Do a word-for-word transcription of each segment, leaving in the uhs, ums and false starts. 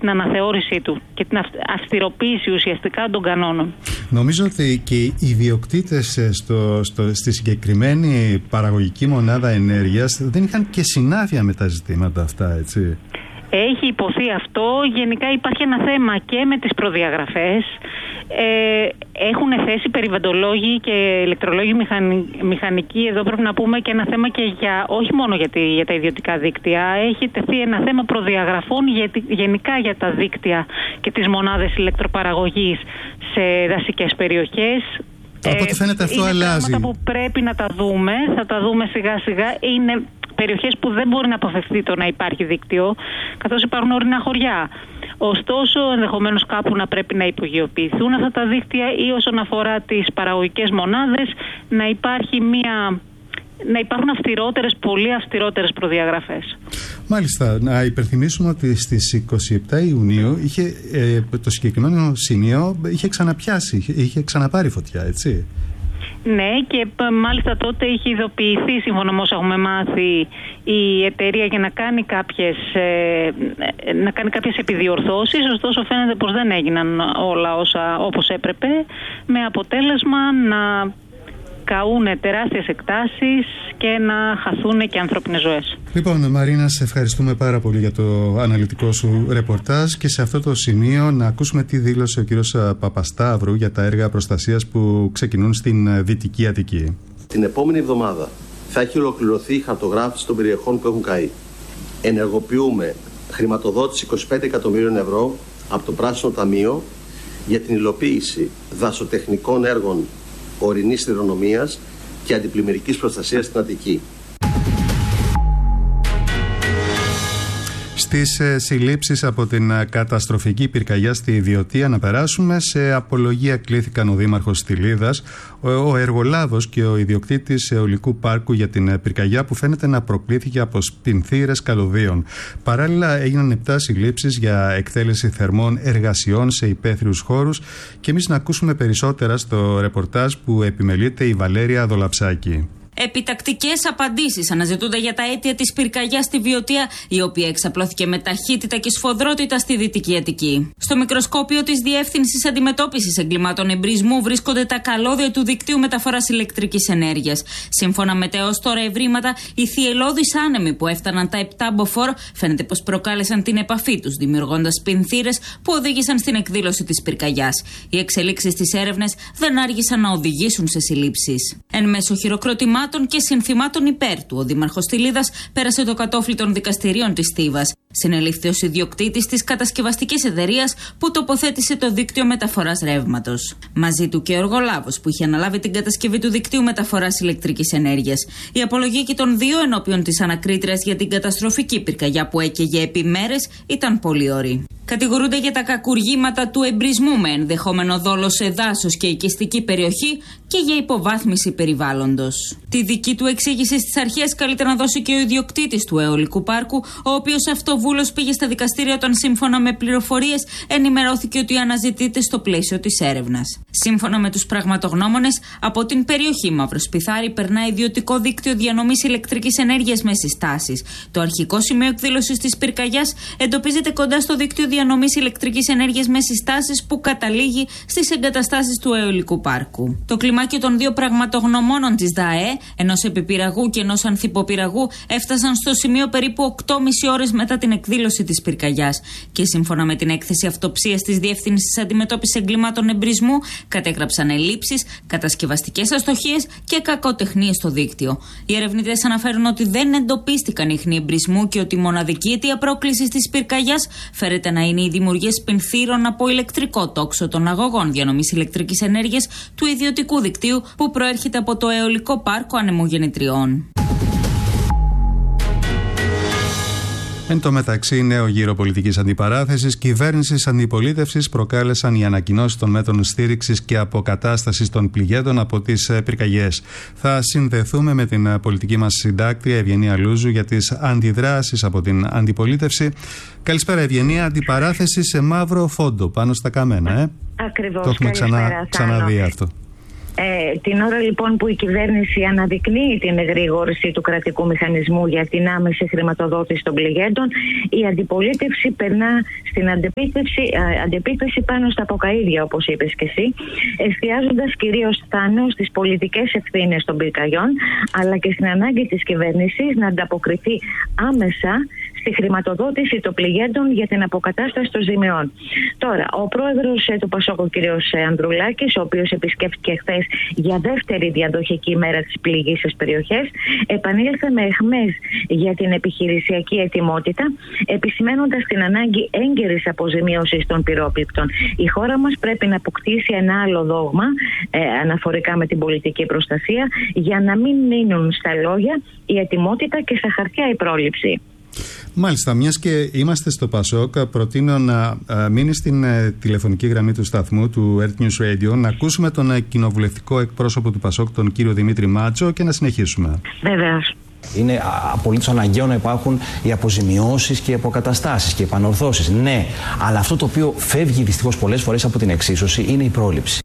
την αναθεώρησή του και την αυστηροποίηση ουσιαστικά των κανόνων. Νομίζω ότι και οι ιδιοκτήτες στο, στο, στη συγκεκριμένη παραγωγική μονάδα ενέργειας δεν είχαν και συνάφεια με τα ζητήματα αυτά, έτσι. Έχει υποθεί αυτό. Γενικά υπάρχει ένα θέμα και με τις προδιαγραφές. Ε, έχουν θέσει περιβαλλοντολόγοι και ηλεκτρολόγοι μηχανι, μηχανικοί. Εδώ πρέπει να πούμε και ένα θέμα και για, όχι μόνο για, τη, για τα ιδιωτικά δίκτυα. Έχει τεθεί ένα θέμα προδιαγραφών για, γενικά για τα δίκτυα και τις μονάδες ηλεκτροπαραγωγής σε δασικές περιοχές. Από ό,τι φαίνεται αυτό είναι αλλάζει. Είναι πράγματα που πρέπει να τα δούμε. Θα τα δούμε σιγά σιγά. Είναι περιοχές που δεν μπορεί να αποφευθεί το να υπάρχει δίκτυο, καθώς υπάρχουν ορεινά χωριά. Ωστόσο, ενδεχομένως κάπου να πρέπει να υπογειοποιηθούν αυτά τα δίκτυα ή όσον αφορά τις παραγωγικές μονάδες να υπάρχει μια... να υπάρχουν αυστηρότερες, πολύ αυστηρότερες προδιαγραφές. Μάλιστα, να υπενθυμίσουμε ότι στις είκοσι επτά Ιουνίου είχε, ε, το συγκεκριμένο σημείο είχε ξαναπιάσει, είχε, είχε ξαναπάρει φωτιά, έτσι. Ναι, και μάλιστα τότε είχε ειδοποιηθεί, σύμφωνα με όσα έχουμε μάθει, η εταιρεία για να κάνει κάποιες, ε, να κάνει κάποιες επιδιορθώσεις. Ωστόσο φαίνεται πως δεν έγιναν όλα όσα όπως έπρεπε, με αποτέλεσμα να καούν τεράστιες εκτάσεις και να χαθούν και ανθρώπινες ζωές. Λοιπόν, Μαρίνα, σε ευχαριστούμε πάρα πολύ για το αναλυτικό σου ρεπορτάζ και σε αυτό το σημείο να ακούσουμε τι δήλωσε ο κύριος Παπασταύρου για τα έργα προστασίας που ξεκινούν στην Δυτική Αττική. Την επόμενη εβδομάδα θα έχει ολοκληρωθεί η χαρτογράφηση των περιοχών που έχουν καεί. Ενεργοποιούμε χρηματοδότηση είκοσι πέντε εκατομμυρίων ευρώ από το Πράσινο Ταμείο για την υλοποίηση δασοτεχνικών έργων ορεινής κληρονομίας και αντιπλημμυρικής προστασίας στην Αττική. Στις συλλήψεις από την καταστροφική πυρκαγιά στη Ιδιωτία να περάσουμε. Σε απολογία κλήθηκαν ο Δήμαρχος Στυλίδας, ο εργολάβος και ο ιδιοκτήτης αιωλικού πάρκου για την πυρκαγιά που φαίνεται να προκλήθηκε από σπινθήρες καλωδίων. Παράλληλα έγιναν επτά συλλήψεις για εκτέλεση θερμών εργασιών σε υπαίθριους χώρους και εμείς να ακούσουμε περισσότερα στο ρεπορτάζ που επιμελείται η Βαλέρια Δολαψάκη. Επιτακτικές απαντήσεις αναζητούνται για τα αίτια της πυρκαγιάς στη Βιωτία, η οποία εξαπλώθηκε με ταχύτητα και σφοδρότητα στη Δυτική Αττική. Στο μικροσκόπιο της Διεύθυνσης Αντιμετώπισης Εγκλημάτων Εμπρισμού βρίσκονται τα καλώδια του δικτύου μεταφοράς ηλεκτρικής ενέργειας. Σύμφωνα με τα έως τώρα ευρήματα, οι θυελλώδεις άνεμοι που έφταναν τα επτά μποφόρ φαίνεται πως προκάλεσαν την επαφή τους, δημιουργώντας πινθύρες που οδήγησαν στην εκδήλωση της πυρκαγιάς. Οι εξελίξεις στις έρευνες δεν άργησαν να οδηγήσουν σε συλλήψεις. Εν μέσω χειροκροτημάτων και συνθημάτων υπέρ του, ο Δήμαρχος Στυλίδας πέρασε το κατόφλι των δικαστηρίων της Θήβας. Συνελήφθη ως ιδιοκτήτης της κατασκευαστικής εταιρείας που τοποθέτησε το δίκτυο μεταφοράς ρεύματος. Μαζί του και ο εργολάβος που είχε αναλάβει την κατασκευή του δικτύου μεταφοράς ηλεκτρικής ενέργειας. Η απολογία και των δύο ενώπιον της ανακρίτριας για την καταστροφική πυρκαγιά που έκαιγε επί μέρες ήταν πολύ ωρή. Κατηγορούνται για τα κακουργήματα του εμπρισμού με ενδεχόμενο δόλο σε δάσος και οικιστική περιοχή και για υποβάθμιση περιβάλλοντος. Τη δική του εξήγηση στις αρχές καλείται να δώσει και ο ιδιοκτήτης του αιωλικού πάρκου, ο οποίος αυτοβούλος πήγε στα δικαστήρια όταν σύμφωνα με πληροφορίες ενημερώθηκε ότι αναζητείται στο πλαίσιο της έρευνας. Σύμφωνα με τους πραγματογνώμονες, από την περιοχή Μαυροσπιθάρη περνά ιδιωτικό δίκτυο διανομής ηλεκτρικής ενέργειας με συστάσεις. Το αρχικό σημείο εκδήλωσης της πυρκαγιάς εντοπίζεται κοντά στο δίκτυο διανομής ηλεκτρικής ενέργειας με συστάσεις που καταλήγει στις εγκαταστάσεις του αιωλικού πάρκου. Το κλιμάκιο των δύο πραγματογνωμόνων της ΔΑΕ, ενός επιπυραγού και ενός ανθυποπυραγού, έφτασαν στο σημείο περίπου οκτώ και μισή ώρες μετά την εκδήλωση της πυρκαγιάς. Και σύμφωνα με την έκθεση αυτοψίας της Διεύθυνσης Αντιμετώπισης Εγκλημάτων Εμπρισμού, κατέγραψαν ελλείψεις, κατασκευαστικές αστοχίες και κακοτεχνίες στο δίκτυο. Οι ερευνητές αναφέρουν ότι δεν εντοπίστηκαν ίχνη εμπρισμού και ότι η μοναδική αιτία πρόκλησης της πυρκαγιάς φέρεται να είναι η δημιουργία σπινθύρων από ηλεκτρικό τόξο των αγωγών διανομής ηλεκτρικής ενέργειας του ιδιωτικού δικτύου που προέρχεται από το αιωλικό πάρκο ανεμογεννητριών. Εν τω μεταξύ, νέο γύρο πολιτικής αντιπαράθεσης, κυβέρνησης αντιπολίτευσης προκάλεσαν οι ανακοινώσεις των μέτρων στήριξης και αποκατάστασης των πληγέντων από τις πυρκαγιές. Θα συνδεθούμε με την πολιτική μας συντάκτρια Ευγενία Λούζου για τις αντιδράσεις από την αντιπολίτευση. Καλησπέρα, Ευγενία. Αντιπαράθεση σε μαύρο φόντο πάνω στα καμένα, ε. Ακριβώς. Το έχουμε ξανα, ξαναδεί αυτό. Ε, την ώρα λοιπόν που η κυβέρνηση αναδεικνύει την εγρήγορση του κρατικού μηχανισμού για την άμεση χρηματοδότηση των πληγέντων, η αντιπολίτευση περνά στην αντεπίθεση, ε, αντεπίθεση πάνω στα ποκαΐδια, όπως είπες και εσύ, εστιάζοντας κυρίως θάνος στις πολιτικές ευθύνες των πυρκαγιών, αλλά και στην ανάγκη της κυβέρνησης να ανταποκριθεί άμεσα στη χρηματοδότηση των πληγέντων για την αποκατάσταση των ζημιών. Τώρα, ο πρόεδρος ε, του Πασόκ, ο κ. Ανδρουλάκης, ο οποίος επισκέφθηκε χθες για δεύτερη διαδοχική μέρα τις πληγείσες περιοχές, επανήλθε με αιχμές για την επιχειρησιακή ετοιμότητα, επισημαίνοντας την ανάγκη έγκαιρης αποζημίωσης των πυρόπληκτων. Η χώρα μας πρέπει να αποκτήσει ένα άλλο δόγμα ε, αναφορικά με την πολιτική προστασία, για να μην μείνουν στα λόγια η ετοιμότητα και στα χαρτιά η πρόληψη. Μάλιστα, μιας και είμαστε στο Πασόκ, προτείνω να α, μείνει στην ε, τηλεφωνική γραμμή του σταθμού του Earth News Radio, να ακούσουμε τον ε, κοινοβουλευτικό εκπρόσωπο του Πασόκ, τον κύριο Δημήτρη Μάτσο, και να συνεχίσουμε. Βεβαίως. Είναι απολύτως αναγκαίο να υπάρχουν οι αποζημιώσεις και οι αποκαταστάσεις και οι επανορθώσεις. Ναι, αλλά αυτό το οποίο φεύγει δυστυχώς πολλές φορές από την εξίσωση είναι η πρόληψη.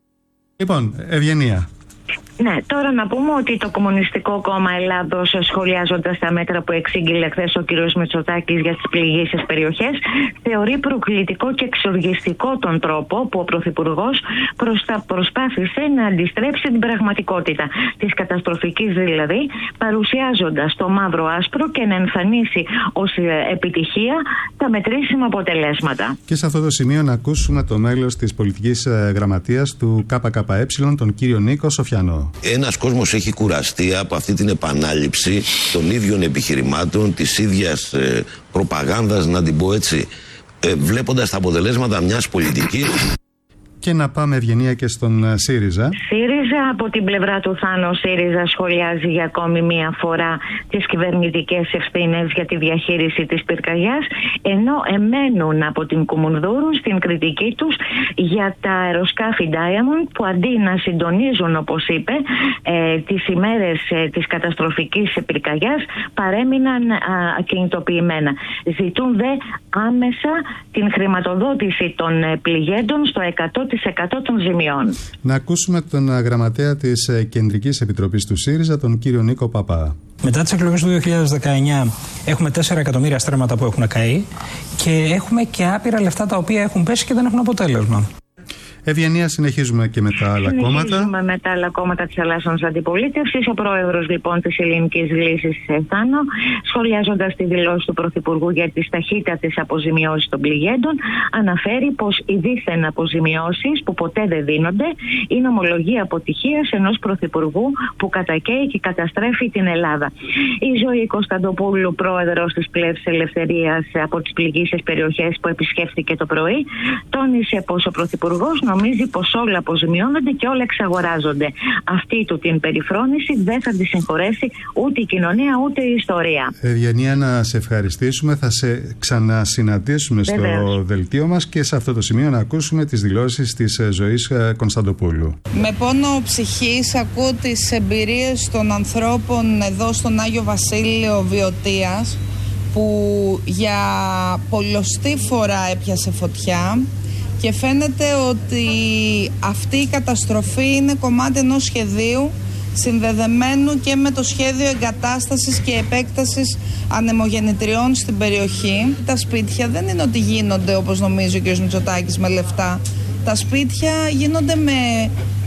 Λοιπόν, Ευγενία. Ναι, τώρα να πούμε ότι το Κομμουνιστικό Κόμμα Ελλάδος, σχολιάζοντας τα μέτρα που εξήγηλε χθες ο κ. Μητσοτάκης για τις πληγείσες περιοχές, θεωρεί προκλητικό και εξοργιστικό τον τρόπο που ο Πρωθυπουργός προσπάθησε να αντιστρέψει την πραγματικότητα της καταστροφικής, δηλαδή παρουσιάζοντας το μαύρο άσπρο και να εμφανίσει ως επιτυχία τα μετρήσιμα αποτελέσματα. Και σε αυτό το σημείο να ακούσουμε το μέλος της πολιτικής γραμματείας του ΚΚΕ, τον κύριο Νίκο Σοφιανό. Ένας κόσμος έχει κουραστεί από αυτή την επανάληψη των ίδιων επιχειρημάτων, της ίδιας ε, προπαγάνδας, να την πω έτσι, ε, βλέποντας τα αποτελέσματα μιας πολιτικής. Και να πάμε, Ευγενία, και στον ΣΥΡΙΖΑ. ΣΥΡΙΖΑ, από την πλευρά του Θάνο, ο ΣΥΡΙΖΑ σχολιάζει για ακόμη μία φορά τις κυβερνητικές ευθύνες για τη διαχείριση της πυρκαγιάς, ενώ εμένουν από την Κουμουνδούρου στην κριτική τους για τα αεροσκάφη Diamond, που αντί να συντονίζουν, όπως είπε, ε, τις ημέρες ε, της καταστροφικής πυρκαγιάς, παρέμειναν α, ακινητοποιημένα. Ζητούν δε άμεσα την χρηματοδότηση των ε, πληγέντων στο εκατό τοις εκατό των ζημιών. Να ακούσουμε τον γραμματέα της Κεντρικής Επιτροπής του ΣΥΡΙΖΑ, τον κύριο Νίκο Παπά. Μετά τις εκλογές του δύο χιλιάδες δεκαεννιά έχουμε τέσσερα εκατομμύρια στρέμματα που έχουν καεί και έχουμε και άπειρα λεφτά τα οποία έχουν πέσει και δεν έχουν αποτέλεσμα. Ευγενία, συνεχίζουμε και με τα άλλα συνεχίζουμε κόμματα. Συνεχίζουμε με τα άλλα κόμματα της Ελλάσσονας Αντιπολίτευσης. Ο πρόεδρος λοιπόν της Ελληνικής Λύσης, Θάνο, σχολιάζοντας τη δηλώση του Πρωθυπουργού για τις ταχύτατες αποζημιώσεις των πληγέντων, αναφέρει πως οι δίθεν αποζημιώσεις που ποτέ δεν δίνονται είναι ομολογία αποτυχίας ενός Πρωθυπουργού που κατακαίει και καταστρέφει την Ελλάδα. Η Ζωή Κωνσταντοπούλου, πρόεδρος της Πλεύσης Ελευθερίας από τις πληγείσες περιοχές που επισκέφθηκε το πρωί, τόνισε πως ο Πρωθυπουργός νομίζει πως όλα αποζημιώνονται και όλα εξαγοράζονται. Αυτή του την περιφρόνηση δεν θα τη συγχωρέσει ούτε η κοινωνία ούτε η ιστορία. Ευγενία, να σε ευχαριστήσουμε. Θα σε ξανασυναντήσουμε στο Βεβαίως. δελτίο μας και σε αυτό το σημείο να ακούσουμε τις δηλώσεις της Ζωής Κωνσταντοπούλου. Με πόνο ψυχής ακούω τις εμπειρίες των ανθρώπων εδώ στον Άγιο Βασίλειο Βιωτίας, που για πολλοστή φορά έπιασε φωτιά. Και φαίνεται ότι αυτή η καταστροφή είναι κομμάτι ενός σχεδίου συνδεδεμένου και με το σχέδιο εγκατάστασης και επέκτασης ανεμογεννητριών στην περιοχή. Τα σπίτια δεν είναι ότι γίνονται, όπως νομίζει ο κ. Μητσοτάκης, με λεφτά. Τα σπίτια γίνονται με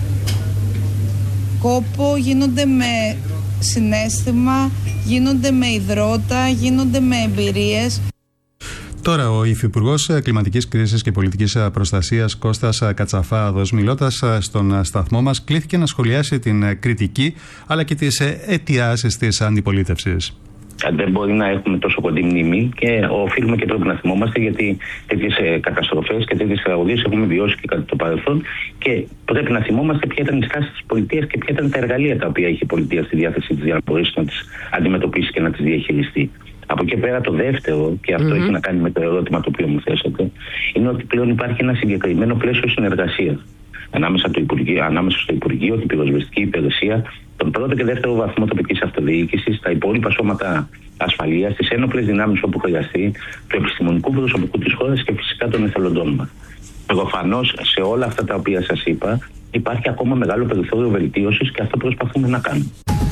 κόπο, γίνονται με συναίσθημα, γίνονται με υδρότα, γίνονται με εμπειρίες. Τώρα, ο Υφυπουργός Κλιματικής Κρίσης και Πολιτικής Προστασίας Κώστας Κατσαφάδος, μιλώντας στον σταθμό μας, κλήθηκε να σχολιάσει την κριτική αλλά και τις αιτιάσεις της αντιπολίτευσης. Δεν μπορεί να έχουμε τόσο κοντή μνήμη και οφείλουμε και πρέπει να θυμόμαστε, γιατί τέτοιες καταστροφές και τέτοιες τραγωδίες έχουμε βιώσει και κατά το παρελθόν και πρέπει να θυμόμαστε ποια ήταν η στάση της πολιτείας και ποια ήταν τα εργαλεία τα οποία είχε η πολιτεία στη διάθεσή της για να μπορέσει να τις αντιμετωπίσει και να τις διαχειριστεί. Από εκεί πέρα το δεύτερο, και αυτό mm-hmm. έχει να κάνει με το ερώτημα το οποίο μου θέσατε, είναι ότι πλέον υπάρχει ένα συγκεκριμένο πλαίσιο συνεργασίας ανάμεσα, ανάμεσα στο Υπουργείο, την Πυροσβεστική Υπηρεσία, τον πρώτο και δεύτερο βαθμό τοπικής αυτοδιοίκησης, τα υπόλοιπα σώματα ασφαλείας, τις ένοπλες δυνάμεις όπου χρειαστεί, του επιστημονικού προσωπικού της χώρας και φυσικά των εθελοντών μας. Προφανώς σε όλα αυτά τα οποία σας είπα, υπάρχει ακόμα μεγάλο περιθώριο βελτίωσης και αυτό προσπαθούμε να κάνουμε.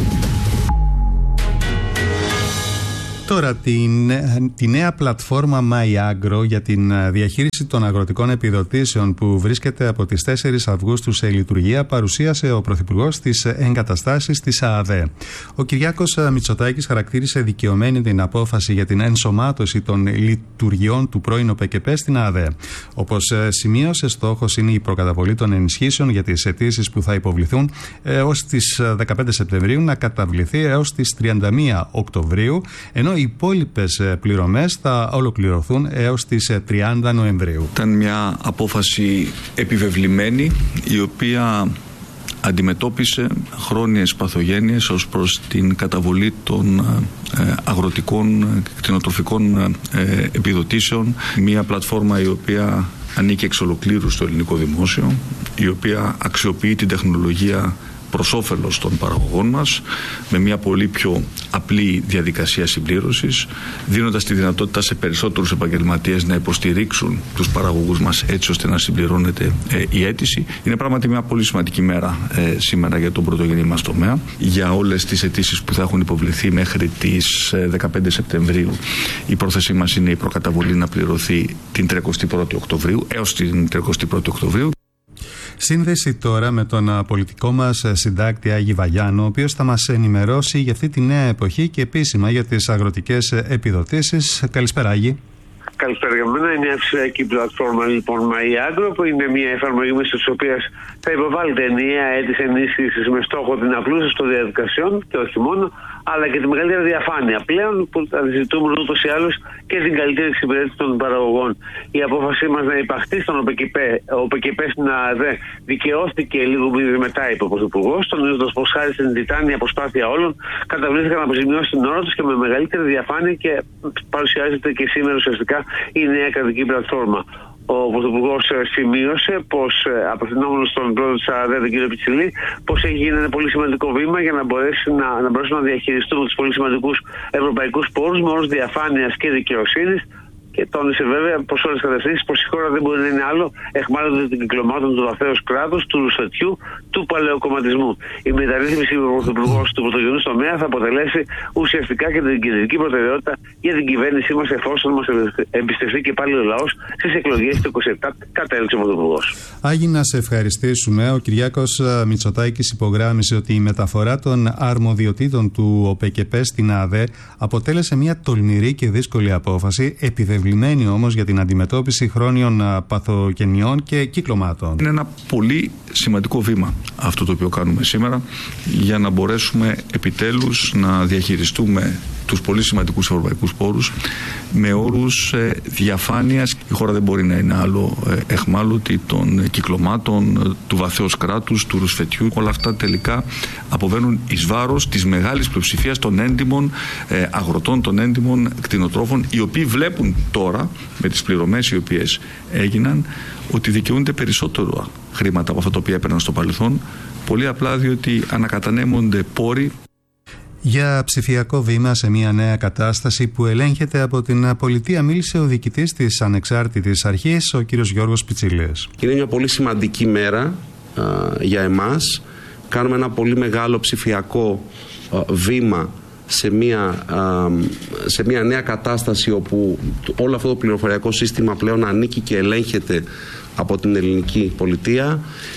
Τώρα, την, τη νέα πλατφόρμα MyAgro για την διαχείριση των αγροτικών επιδοτήσεων που βρίσκεται από τις τέσσερις Αυγούστου σε λειτουργία παρουσίασε ο Πρωθυπουργός στις εγκαταστάσεις της ΑΑΔΕ. Ο Κυριάκος Μητσοτάκης χαρακτήρισε δικαιωμένη την απόφαση για την ενσωμάτωση των λειτουργιών του πρώην ΟΠΕΚΕΠΕ στην ΑΑΔΕ. Όπως σημείωσε, στόχος είναι η προκαταβολή των ενισχύσεων για τις αιτήσεις που θα υποβληθούν έως τις δεκαπέντε Σεπτεμβρίου να καταβληθεί έως τις τριάντα μία Οκτωβρίου, ενώ οι υπόλοιπες πληρωμές θα ολοκληρωθούν έως τις τριάντα Νοεμβρίου. Ήταν μια απόφαση επιβεβλημένη, η οποία αντιμετώπισε χρόνιες παθογένειες ως προς την καταβολή των ε, αγροτικών και κτηνοτροφικών ε, επιδοτήσεων. Μια πλατφόρμα η οποία ανήκει εξ ολοκλήρου στο ελληνικό δημόσιο, η οποία αξιοποιεί την τεχνολογία προς όφελος των παραγωγών μας, με μια πολύ πιο απλή διαδικασία συμπλήρωσης, δίνοντας τη δυνατότητα σε περισσότερους επαγγελματίες να υποστηρίξουν τους παραγωγούς μας έτσι ώστε να συμπληρώνεται ε, η αίτηση. Είναι πράγματι μια πολύ σημαντική μέρα ε, σήμερα για τον πρωτογενή μας τομέα, για όλες τις αιτήσεις που θα έχουν υποβληθεί μέχρι τις ε, δεκαπέντε Σεπτεμβρίου. Η πρόθεσή μας είναι η προκαταβολή να πληρωθεί την τριαντάτη πρώτη Οκτωβρίου, έως την τριαντάτη πρώτη Οκτωβρίου. Σύνδεση τώρα με τον πολιτικό μας συντάκτη Άγη Βαγιάννου, ο οποίος θα μας ενημερώσει για αυτή τη νέα εποχή και επίσημα για τις αγροτικές επιδοτήσεις. Καλησπέρα, Άγη. Καλησπέρα για μένα. Είναι η ψηφιακή πλατφόρμα λοιπόν MyAgro, που είναι μια εφαρμογή μέσα τη οποία θα υποβάλλεται ενιαία αίτηση ενίσχυση με στόχο την απλούστευση των διαδικασιών και όχι μόνο, αλλά και τη μεγαλύτερη διαφάνεια πλέον που θα ζητούμε ούτως ή άλλως και την καλύτερη εξυπηρέτηση των παραγωγών. Η απόφασή μας να υπαχθεί στον ΟΠΕΚΕΠΕ, ο ΟΠΕΚΕΠΕ στην ΑΑΔΕ δικαιώθηκε λίγο μετά, είπε ο Πρωθυπουργός, τονίζοντας πως χάρη στην τιτάνια προσπάθεια όλων καταβλήθηκαν αποζημιώσεις στην ώρα τους και με μεγαλύτερη διαφάνεια, και παρουσιάζεται και σήμερα ουσιαστικά η νέα κρατική πλατφόρμα. Ο Πρωθυπουργός σημείωσε πως, απευθυνόμενος στον πρόεδρο της ΑΑΔΕ, τον κύριο Πιτσιλή, πως έχει γίνει ένα πολύ σημαντικό βήμα για να, μπορέσει να, να μπορέσουμε να διαχειριστούμε τους πολύ σημαντικούς ευρωπαϊκούς πόρους με όρους διαφάνειας και δικαιοσύνης. Και τόνισε βέβαια πως όλες τις κατευθύνσεις πως η χώρα δεν μπορεί να είναι άλλο εχμάλωτη των κυκλωμάτων του βαθέως κράτους, του ρουσφετιού, του παλαιοκομματισμού. Η μεταρρύθμιση του Πρωθυπουργού του πρωτογενού τομέα θα αποτελέσει ουσιαστικά και την κεντρική προτεραιότητα για την κυβέρνησή μας, εφόσον μας εμπιστευτεί και πάλι ο λαός στις εκλογές του είκοσι επτά, κατέληξε ο Πρωθυπουργός. Άγι, να σε ευχαριστήσουμε. Ο Κυριάκος Μητσοτάκης υπογράμμισε ότι η μεταφορά των αρμοδιοτήτων του ΟΠΕΚΕΠΕ στην ΑΑΔΕ αποτέλεσε μια τολμηρή και δύσκολη απόφαση, επιβεβαιωμένη όμως για την αντιμετώπιση χρόνιων παθογενειών και κυκλωμάτων. Είναι ένα πολύ σημαντικό βήμα αυτό το οποίο κάνουμε σήμερα, για να μπορέσουμε επιτέλους να διαχειριστούμε τους πολύ σημαντικούς ευρωπαϊκούς πόρους με όρους ε, διαφάνειας. Η χώρα δεν μπορεί να είναι άλλο ε, εχμάλωτη των κυκλωμάτων, του βαθέως κράτους, του ρουσφετιού. Όλα αυτά τελικά αποβαίνουν εις βάρος της μεγάλης πλειοψηφίας των έντιμων ε, αγροτών, των έντιμων κτηνοτρόφων, οι οποίοι βλέπουν τώρα με τις πληρωμές οι οποίες έγιναν ότι δικαιούνται περισσότερο χρήματα από αυτά τα οποία έπαιρναν στο παρελθόν, πολύ απλά διότι ανακατανέμονται πόροι για ψηφιακό βήμα σε μια νέα κατάσταση που ελέγχεται από την πολιτεία. Μίλησε ο διοικητής της Ανεξάρτητης Αρχής, ο κύριος Γιώργος Πιτσιλίας. Είναι μια πολύ σημαντική μέρα α, για εμάς. Κάνουμε ένα πολύ μεγάλο ψηφιακό α, βήμα σε μια, α, σε μια νέα κατάσταση όπου όλο αυτό το πληροφοριακό σύστημα πλέον ανήκει και ελέγχεται από την ελληνική πολιτεία.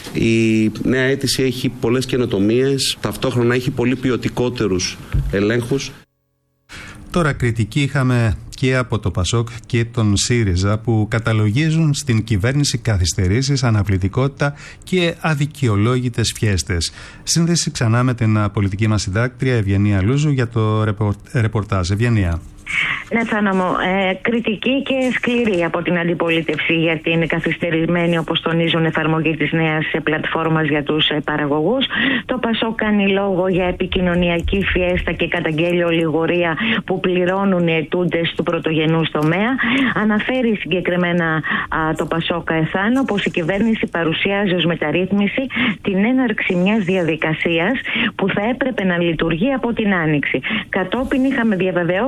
Η νέα αίτηση έχει πολλές καινοτομίες, ταυτόχρονα έχει πολύ ποιοτικότερους ελέγχους. Τώρα κριτική είχαμε και από το ΠΑΣΟΚ και τον ΣΥΡΙΖΑ, που καταλογίζουν στην κυβέρνηση καθυστερήσεις, αναβλητικότητα και αδικαιολόγητες φιέστες. Σύνδεση ξανά με την πολιτική μας συντάκτρια Ευγενία Λούζου για το ρεπορτάζ. Ευγενία. Ναι, Θάνο μου, ε, κριτική και σκληρή από την αντιπολίτευση για την καθυστερημένη, όπως τονίζουν, εφαρμογή της νέας πλατφόρμας για τους ε, παραγωγούς. Το ΠΑΣΟΚ κάνει λόγο για επικοινωνιακή φιέστα και καταγγέλει ολιγορία που πληρώνουν οι αιτούντες του πρωτογενούς τομέα. Αναφέρει συγκεκριμένα α, το ΠΑΣΟΚ Εθάνο πως η κυβέρνηση παρουσιάζει ως μεταρρύθμιση την έναρξη μιας διαδικασίας που θα έπρεπε να λειτουργεί από την Άνοιξη. Κατόπιν είχαμε διαβεβαιώσεις για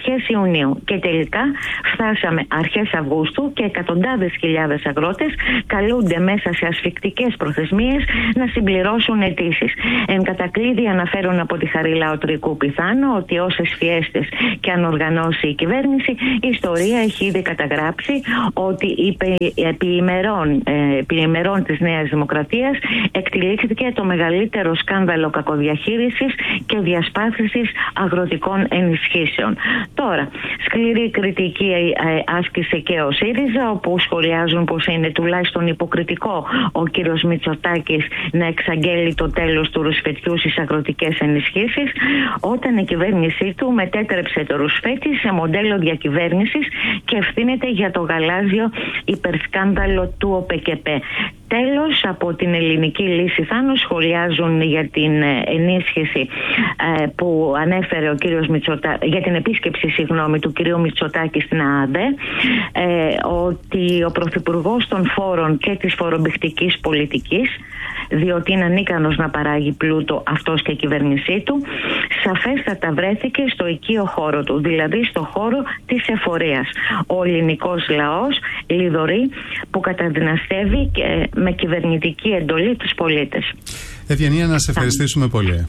αρχές Ιουνίου. Και τελικά φτάσαμε αρχές Αυγούστου και εκατοντάδες χιλιάδες αγρότες καλούνται μέσα σε ασφικτικές προθεσμίες να συμπληρώσουν αιτήσεις. Εν κατακλείδη αναφέρουν από τη Χαριλάου Τρικού Πιθάνο ότι όσες φιέστες και αν οργανώσει η κυβέρνηση, η ιστορία έχει ήδη καταγράψει ότι επί ημερών, επί ημερών της Νέας Δημοκρατίας εκτελήχθηκε το μεγαλύτερο σκάνδαλο κακοδιαχείρισης και διασπάθησης αγροτικών ενισχύσεων. Τώρα, σκληρή κριτική άσκησε και ο ΣΥΡΙΖΑ, όπου σχολιάζουν πως είναι τουλάχιστον υποκριτικό ο κύριος Μητσοτάκης να εξαγγέλει το τέλος του ρουσφετιού στις αγροτικές ενισχύσεις, όταν η κυβέρνησή του μετέτρεψε το ρουσφέτι σε μοντέλο διακυβέρνησης και ευθύνεται για το γαλάζιο υπερσκάνδαλο του ΟΠΕΚΕΠΕ. Τέλος, από την ελληνική λύση Θάνο σχολιάζουν για την ενίσχυση ε, που ανέφερε ο κύριος Μητσοτάκη, για την επίσκεψη συγγνώμη, του κυρίου Μητσοτάκη στην ΑΑΔΕ, ε, ότι ο Πρωθυπουργός των Φόρων και της φορομπηχτικής πολιτικής, διότι είναι ανίκανος να παράγει πλούτο αυτός και η κυβέρνησή του, σαφέστατα βρέθηκε στο οικείο χώρο του, δηλαδή στο χώρο της εφορίας. Ο ελληνικός λαός λιδωρεί που καταδυναστεύει και με κυβερνητική εντολή τους πολίτες. Ευγενία, να σε ευχαριστήσουμε πολύ.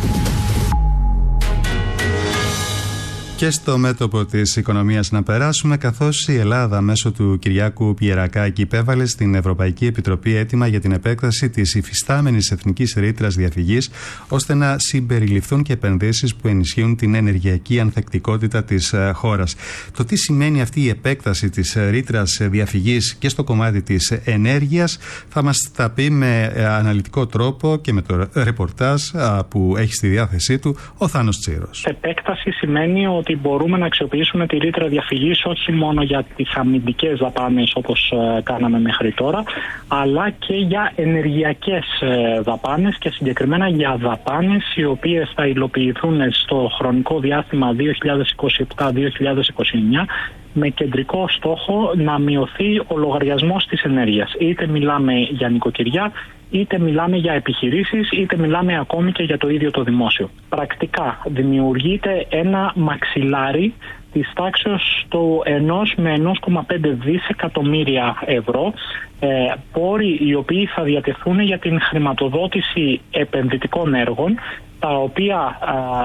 Και στο μέτωπο της οικονομίας να περάσουμε, καθώς η Ελλάδα μέσω του Κυριάκου Πιερακάκη υπέβαλε στην Ευρωπαϊκή Επιτροπή αίτημα για την επέκταση της υφιστάμενης εθνικής ρήτρας διαφυγής, ώστε να συμπεριληφθούν και επενδύσεις που ενισχύουν την ενεργειακή ανθεκτικότητα της χώρας. Το τι σημαίνει αυτή η επέκταση της ρήτρας διαφυγής και στο κομμάτι της ενέργειας θα μας τα πει με αναλυτικό τρόπο και με το ρεπορτάζ που έχει στη διάθεσή του ο Θάνος Τσίρος. Επέκταση σημαίνει ότι μπορούμε να αξιοποιήσουμε τη ρήτρα διαφυγής όχι μόνο για τις αμυντικές δαπάνες όπως ε, κάναμε μέχρι τώρα, αλλά και για ενεργειακές ε, δαπάνες και συγκεκριμένα για δαπάνες οι οποίες θα υλοποιηθούν στο χρονικό διάστημα δύο χιλιάδες είκοσι επτά με δύο χιλιάδες είκοσι εννιά με κεντρικό στόχο να μειωθεί ο λογαριασμός της ενέργειας. Είτε μιλάμε για νοικοκυριά, είτε μιλάμε για επιχειρήσεις, είτε μιλάμε ακόμη και για το ίδιο το δημόσιο. Πρακτικά δημιουργείται ένα μαξιλάρι της τάξεως του ενός με ενός κόμμα πέντε δισεκατομμύρια ευρώ, ε, πόροι οι οποίοι θα διατεθούν για την χρηματοδότηση επενδυτικών έργων, τα οποία α,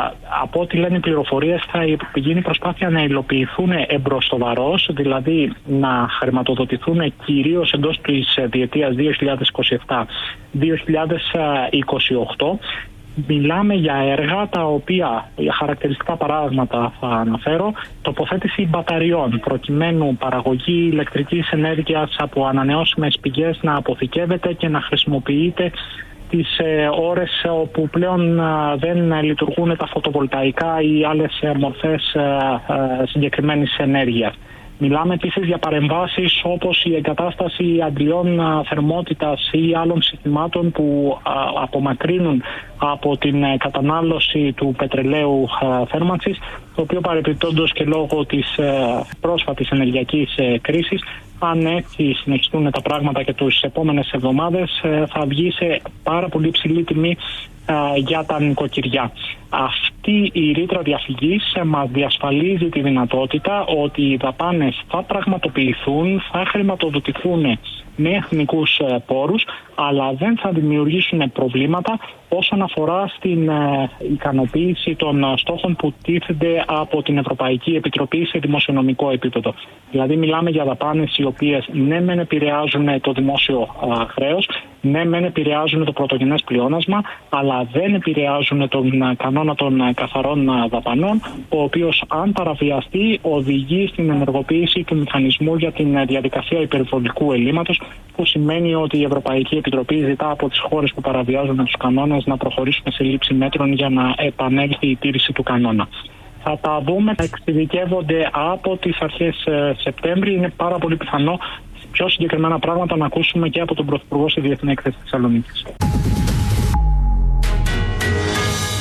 από ό,τι λένε οι πληροφορίες θα γίνει προσπάθεια να υλοποιηθούν εμπροστοβαρώς, δηλαδή να χρηματοδοτηθούν κυρίως εντός της διετίας δύο χιλιάδες είκοσι επτά με δύο χιλιάδες είκοσι οκτώ. Μιλάμε για έργα τα οποία, για χαρακτηριστικά παράδειγματα θα αναφέρω, τοποθέτηση μπαταριών προκειμένου παραγωγή ηλεκτρικής ενέργειας από ανανεώσιμες πηγές να αποθηκεύεται και να χρησιμοποιείται τις ε, ώρες όπου πλέον ε, δεν λειτουργούν τα φωτοβολταϊκά ή άλλες ε, μορφές ε, ε, συγκεκριμένης ενέργειας. Μιλάμε επίσης για παρεμβάσεις όπως η εγκατάσταση αντλιών θερμότητας ή άλλων συστημάτων που α, απομακρύνουν από την κατανάλωση του πετρελαίου α, θέρμανσης, το οποίο παρεπιπτόντως και λόγω της α, πρόσφατης ενεργειακής α, κρίσης, αν έτσι συνεχιστούν τα πράγματα και τις επόμενες εβδομάδες, α, θα βγει σε πάρα πολύ υψηλή τιμή α, για τα νοικοκυριά. Αυτή η ρήτρα διαφυγής μας διασφαλίζει τη δυνατότητα ότι οι δαπάνες θα πραγματοποιηθούν, θα χρηματοδοτηθούν με εθνικούς πόρους, αλλά δεν θα δημιουργήσουν προβλήματα όσον αφορά στην ικανοποίηση των στόχων που τίθενται από την Ευρωπαϊκή Επιτροπή σε δημοσιονομικό επίπεδο. Δηλαδή μιλάμε για δαπάνες οι οποίες ναι μεν επηρεάζουν το δημόσιο χρέος, ναι μεν επηρεάζουν το πρωτογενές πλεόνασμα, αλλά δεν επηρεάζουν τον κανόνα των καθαρών δαπανών, ο οποίος αν παραβιαστεί οδηγεί στην ενεργοποίηση του μηχανισμού για την διαδικασία υπερβολικού ελλείμματος, που σημαίνει ότι η Ευρωπαϊκή Επιτροπή ζητά από τις χώρες που παραβιάζουν τους κανόνες να προχωρήσουν σε λήψη μέτρων για να επανέλθει η τήρηση του κανόνα. Θα τα δούμε, θα εξειδικεύονται από τις αρχές Σεπτέμβρη. Είναι πάρα πολύ πιθανό πιο συγκεκριμένα πράγματα να ακούσουμε και από τον Πρωθυπουργό στη Διεθνή Έκθεση Θεσσαλονίκης.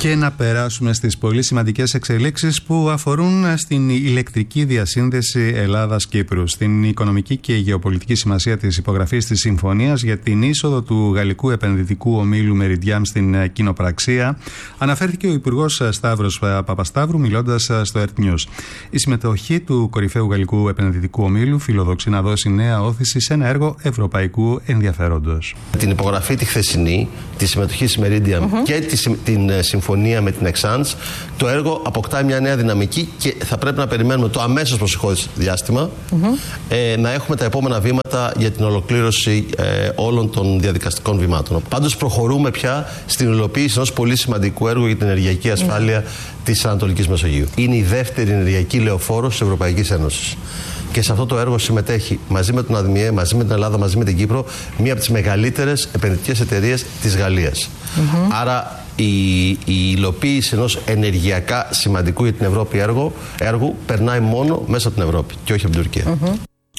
Και να περάσουμε στις πολύ σημαντικές εξελίξεις που αφορούν στην ηλεκτρική διασύνδεση Ελλάδας-Κύπρου, στην οικονομική και γεωπολιτική σημασία της υπογραφής της συμφωνίας για την είσοδο του γαλλικού επενδυτικού ομίλου Meridiam στην κοινοπραξία, αναφέρθηκε ο Υπουργός Σταύρος Παπασταύρου μιλώντας στο Earth News. Η συμμετοχή του κορυφαίου γαλλικού επενδυτικού ομίλου φιλοδοξεί να δώσει νέα όθηση σε ένα έργο ευρωπαϊκού ενδιαφέροντος. Την υπογραφή τη χθεσινή, τη συμμετοχή στη Meridiam mm-hmm. και τη, την συμφωνία με την Εξάντς, το έργο αποκτά μια νέα δυναμική και θα πρέπει να περιμένουμε το αμέσως προσεχώς διάστημα mm-hmm. ε, να έχουμε τα επόμενα βήματα για την ολοκλήρωση ε, όλων των διαδικαστικών βημάτων. Πάντως προχωρούμε πια στην υλοποίηση ενός πολύ σημαντικού έργου για την ενεργειακή ασφάλεια mm-hmm. της Ανατολικής Μεσογείου. Είναι η δεύτερη ενεργειακή λεωφόρος της Ευρωπαϊκής Ένωσης. Και σε αυτό το έργο συμμετέχει μαζί με τον ΑΔΜΙΕ, μαζί με την Ελλάδα, μαζί με την Κύπρο, μία από τις μεγαλύτερες επενδυτικές εταιρείες της Γαλλίας. Mm-hmm. Άρα η, η υλοποίηση ενός ενεργειακά σημαντικού για την Ευρώπη έργου, έργου περνάει μόνο μέσα από την Ευρώπη και όχι από την Τουρκία. Mm-hmm.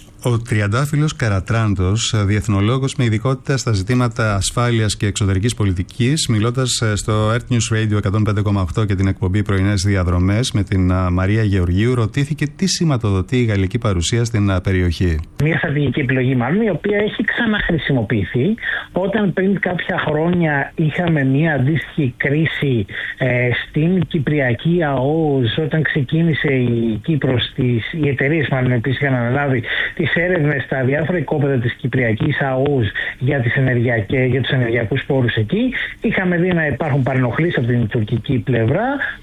Ο Τριαντάφυλλος Καρατράντος, διεθνολόγος με ειδικότητα στα ζητήματα ασφάλειας και εξωτερικής πολιτικής, μιλώντας στο Earth News Radio εκατόν πέντε κόμμα οκτώ και την εκπομπή Πρωινές Διαδρομές με την Μαρία Γεωργίου, ρωτήθηκε τι σηματοδοτεί η γαλλική παρουσία στην περιοχή. Μια στρατηγική επιλογή, μάλλον, η οποία έχει ξαναχρησιμοποιηθεί όταν πριν κάποια χρόνια είχαμε μια αντίστοιχη κρίση ε, στην Κυπριακή ΑΟΣ, όταν ξεκίνησε η Κύπρος, τις, οι εταιρείες μάλλον επίσης είχαν αναλάβει τις έρευνες στα διάφορα οικόπεδα της Κυπριακής ΑΟΣ για, τις για τους ενεργειακούς πόρους εκεί. Είχαμε δει να υπάρχουν παρενοχλήσεις από την τουρκική πλευρά,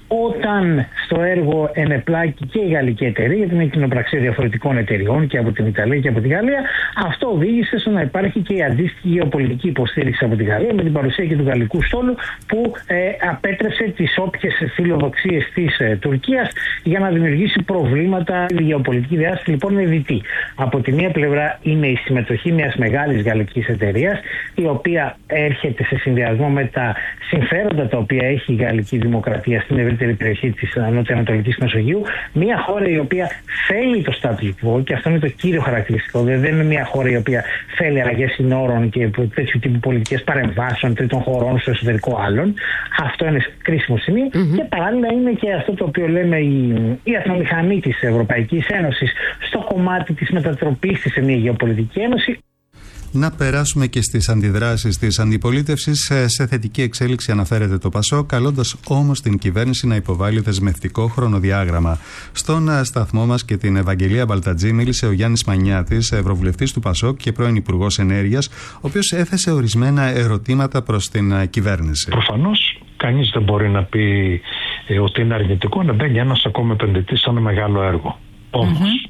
όταν στο έργο ενεπλάκη και η γαλλική εταιρεία, γιατί είναι κοινοπραξία διαφορετικών εταιριών και από την Ιταλία και από τη Γαλλία. Αυτό οδήγησε στο να υπάρχει και η αντίστοιχη γεωπολιτική υποστήριξη από τη Γαλλία, με την παρουσία και του γαλλικού στόλου, που ε, απέτρεψε τις όποιες φιλοδοξίες της ε, Τουρκίας για να δημιουργήσει προβλήματα. Η γεωπολιτική διάσταση λοιπόν είναι διτή. Από τη μία πλευρά είναι η συμμετοχή μιας μεγάλης γαλλικής εταιρείας, η οποία έρχεται σε συνδυασμό με τα συμφέροντα τα οποία έχει η γαλλική δημοκρατία στην ευρύτερη περιοχή της νοτιοανατολικής Μεσογείου. Μια χώρα η οποία θέλει το status quo, και αυτό είναι το κύριο χαρακτηριστικό. Δεν είναι μια χώρα η οποία θέλει αλλαγές συνόρων και τέτοιου τύπου πολιτικές παρεμβάσεων τρίτων χωρών στο εσωτερικό άλλων. Αυτό είναι κρίσιμο σημείο. Mm-hmm. Και παράλληλα είναι και αυτό το οποίο λέμε η, η ατμομηχανή της Ευρωπαϊκής Ένωσης στο κομμάτι της μετατροπής της σε μια γεωπολιτική ένωση. Να περάσουμε και στις αντιδράσεις της αντιπολίτευσης. Σε θετική εξέλιξη αναφέρεται το ΠΑΣΟΚ, καλώντας όμως την κυβέρνηση να υποβάλει δεσμευτικό χρονοδιάγραμμα. Στον σταθμό μας και την Ευαγγελία Μπαλτατζή μίλησε ο Γιάννης Μανιάτης, ευρωβουλευτής του ΠΑΣΟΚ και πρώην Υπουργός Ενέργειας, ο οποίος έθεσε ορισμένα ερωτήματα προς την κυβέρνηση. Προφανώς κανείς δεν μπορεί να πει ε, ότι είναι αρνητικό να μπαίνει ένας ακόμα επενδυτής σε ένα μεγάλο έργο. Όμως, mm-hmm.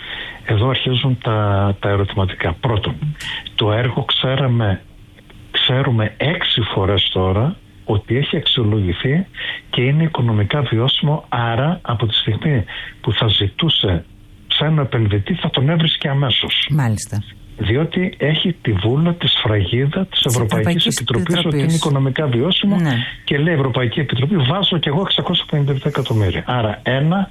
εδώ αρχίζουν τα, τα ερωτηματικά. Πρώτον, το έργο ξέραμε, ξέρουμε έξι φορές τώρα ότι έχει αξιολογηθεί και είναι οικονομικά βιώσιμο, άρα από τη στιγμή που θα ζητούσε σε ένα επενδυτή θα τον έβρισκε αμέσως. Μάλιστα. Διότι έχει τη βούλα, τη σφραγίδα της Ευρωπαϊκής Επιτροπής, Επιτροπής ότι είναι οικονομικά βιώσιμο, ναι. Και λέει η Ευρωπαϊκή Επιτροπή βάζω και εγώ εξακόσια πενήντα επτά εκατομμύρια. Άρα ένα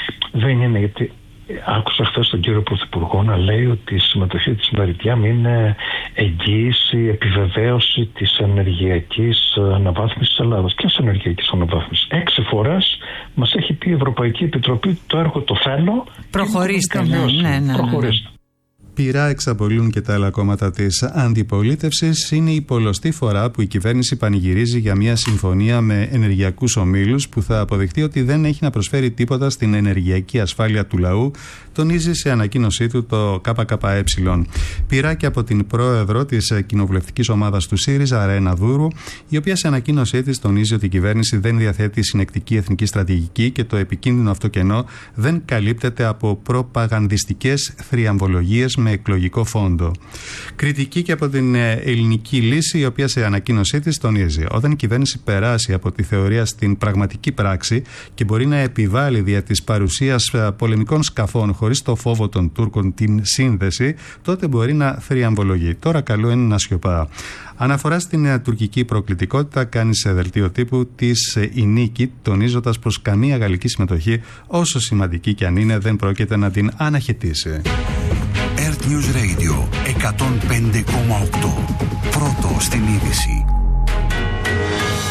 δεν είναι, γιατί άκουσα χθες τον κύριο Πρωθυπουργό να λέει ότι η συμμετοχή της Meridiam είναι εγγύηση, επιβεβαίωση της ενεργειακής αναβάθμισης της Ελλάδας. Ποιας ενεργειακής αναβάθμισης? Έξι φορές μας έχει πει η Ευρωπαϊκή Επιτροπή το έργο το θέλω. Προχωρήστε. Ναι, ναι, ναι, Προχωρήστε. Πειρά εξαπολύουν και τα άλλα κόμματα της αντιπολίτευσης. Είναι η πολλωστή φορά που η κυβέρνηση πανηγυρίζει για μια συμφωνία με ενεργειακούς ομίλους που θα αποδειχτεί ότι δεν έχει να προσφέρει τίποτα στην ενεργειακή ασφάλεια του λαού, τονίζει σε ανακοίνωσή του το ΚΚΕ. Πειρά και από την πρόεδρο της κοινοβουλευτικής ομάδας του ΣΥΡΙΖΑ, Ρένα Δούρου, η οποία σε ανακοίνωσή της τονίζει ότι η κυβέρνηση δεν διαθέτει συνεκτική εθνική στρατηγική και το επικίνδυνο αυτό κενό δεν καλύπτεται από προπαγανδιστικές θριαμβολογίες με εκλογικό φόντο. Κριτική και από την ελληνική λύση, η οποία σε ανακοίνωσή της τονίζει: όταν η κυβέρνηση περάσει από τη θεωρία στην πραγματική πράξη και μπορεί να επιβάλλει δια της παρουσίας πολεμικών σκαφών χωρίς το φόβο των Τούρκων την σύνδεση, τότε μπορεί να θριαμβολογεί. Τώρα καλό είναι να σιωπά. Αναφορά στην τουρκική προκλητικότητα κάνει σε δελτίο τύπου της η Νίκη, τονίζοντας πως καμία γαλλική συμμετοχή, όσο σημαντική κι αν είναι, δεν πρόκειται να την αναχαιτήσει. Earth News Radio εκατόν πέντε κόμμα οκτώ. Πρώτο στην είδηση.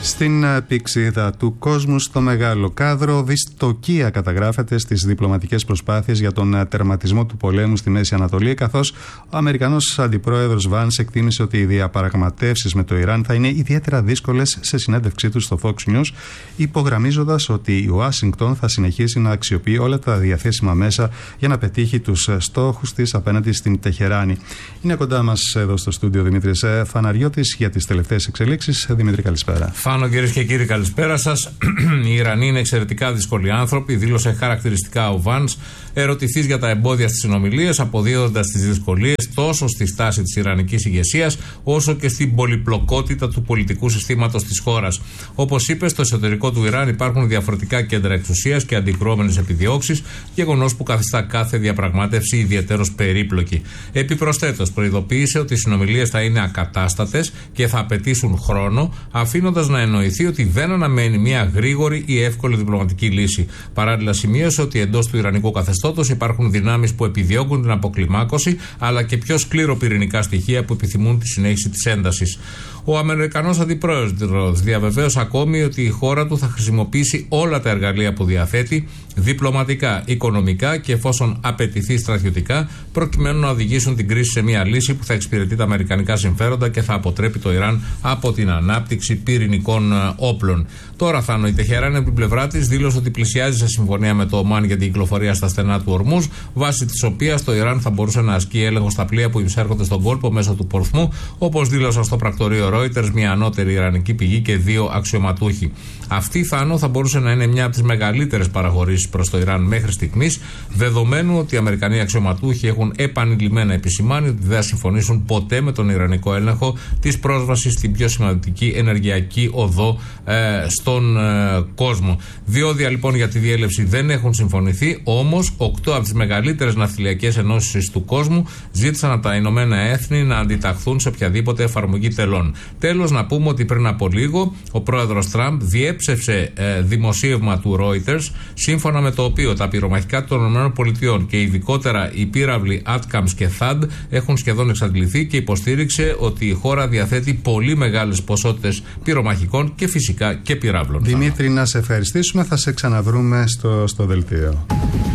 Στην πηξίδα του κόσμου, στο μεγάλο κάδρο, δυστοκία καταγράφεται στις διπλωματικές προσπάθειες για τον τερματισμό του πολέμου στη Μέση Ανατολή, καθώς ο Αμερικανός αντιπρόεδρος Βάνς εκτίμησε ότι οι διαπραγματεύσεις με το Ιράν θα είναι ιδιαίτερα δύσκολες σε συνέντευξή του στο Fox News, υπογραμμίζοντας ότι η Ουάσιγκτον θα συνεχίσει να αξιοποιεί όλα τα διαθέσιμα μέσα για να πετύχει τους στόχους της απέναντι στην Τεχεράνη. Είναι κοντά μας εδώ στο στούντιο Δημήτρης Φαναριώτης για τις τελευταίες εξελίξεις. Δημήτρη, καλησπέρα. Πάνω, κυρίες και κύριοι, καλησπέρα σας. Οι Ιρανοί είναι εξαιρετικά δύσκολοι άνθρωποι, δήλωσε χαρακτηριστικά ο Βάνς, ερωτηθείς για τα εμπόδια στις συνομιλίες, αποδίδοντας τις δυσκολίες τόσο στη στάση της ιρανικής ηγεσίας, όσο και στην πολυπλοκότητα του πολιτικού συστήματος της χώρας. Όπως είπε, στο εσωτερικό του Ιράν υπάρχουν διαφορετικά κέντρα εξουσίας και αντικρουόμενες επιδιώξεις, γεγονός που καθιστά κάθε διαπραγμάτευση ιδιαιτέρως περίπλοκη. Επιπροσθέτως, προειδοποίησε ότι οι συνομιλίες θα είναι ακατάστατες και θα απαιτήσουν χρόνο, αφήνοντας να εννοηθεί ότι δεν αναμένει μια γρήγορη ή εύκολη διπλωματική λύση. Παράλληλα, σημείωσε ότι εντός του ιρανικού καθεστώτος υπάρχουν δυνάμεις που επιδιώκουν την αποκλιμάκωση, αλλά και πιο σκληροπυρηνικά στοιχεία που επιθυμούν τη συνέχιση της έντασης. Ο Αμερικανός αντιπρόεδρος διαβεβαίωσε ακόμη ότι η χώρα του θα χρησιμοποιήσει όλα τα εργαλεία που διαθέτει, διπλωματικά, οικονομικά και εφόσον απαιτηθεί στρατιωτικά, προκειμένου να οδηγήσουν την κρίση σε μια λύση που θα εξυπηρετεί τα αμερικανικά συμφέροντα και θα αποτρέπει το Ιράν από την ανάπτυξη πυρηνικών όπλων. Τώρα, Θάνο, η Τεχεράνη από την πλευρά της δήλωσε ότι πλησιάζει σε συμφωνία με το Ομάν για την κυκλοφορία στα στενά του Ορμούζ, βάσει της οποίας το Ιράν θα μπορούσε να ασκεί έλεγχο στα πλοία που εισέρχονται στον κόλπο μέσω του Πορθμού, όπως δήλωσαν στο πρακτορείο Reuters μια ανώτερη ιρανική πηγή και δύο αξιωματούχοι. Αυτή, Θάνο, θα μπορούσε να είναι μια από τις μεγαλύτερες παραχωρήσεις προς το Ιράν μέχρι στιγμής, δεδομένου ότι οι Αμερικανοί αξιωματούχοι έχουν επανειλημμένα επισημάνει ότι δεν θα συμφωνήσουν ποτέ με τον ιρανικό έλεγχο της πρόσβασης στην πιο σημαντική ενεργειακή οδό ε, στον ε, κόσμο. Διόδια λοιπόν για τη διέλευση δεν έχουν συμφωνηθεί, όμως οκτώ από τις μεγαλύτερες ναυτιλιακές ενώσεις του κόσμου ζήτησαν από τα Ηνωμένα Έθνη να αντιταχθούν σε οποιαδήποτε εφαρμογή τελών. Τέλος, να πούμε ότι πριν από λίγο ο πρόεδρος Τραμπ διέψευσε ε, δημοσίευμα του Reuters, σύμφωνα με το οποίο τα πυρομαχικά των ΗΠΑ και ειδικότερα οι πύραυλοι Atacms και θαντ έχουν σχεδόν εξαντληθεί, και υποστήριξε ότι η χώρα διαθέτει πολύ μεγάλες ποσότητες πυρομαχικών και φυσικά και πυράβλων. Δημήτρη, να σε ευχαριστήσουμε. Θα σε ξαναβρούμε στο, στο δελτίο.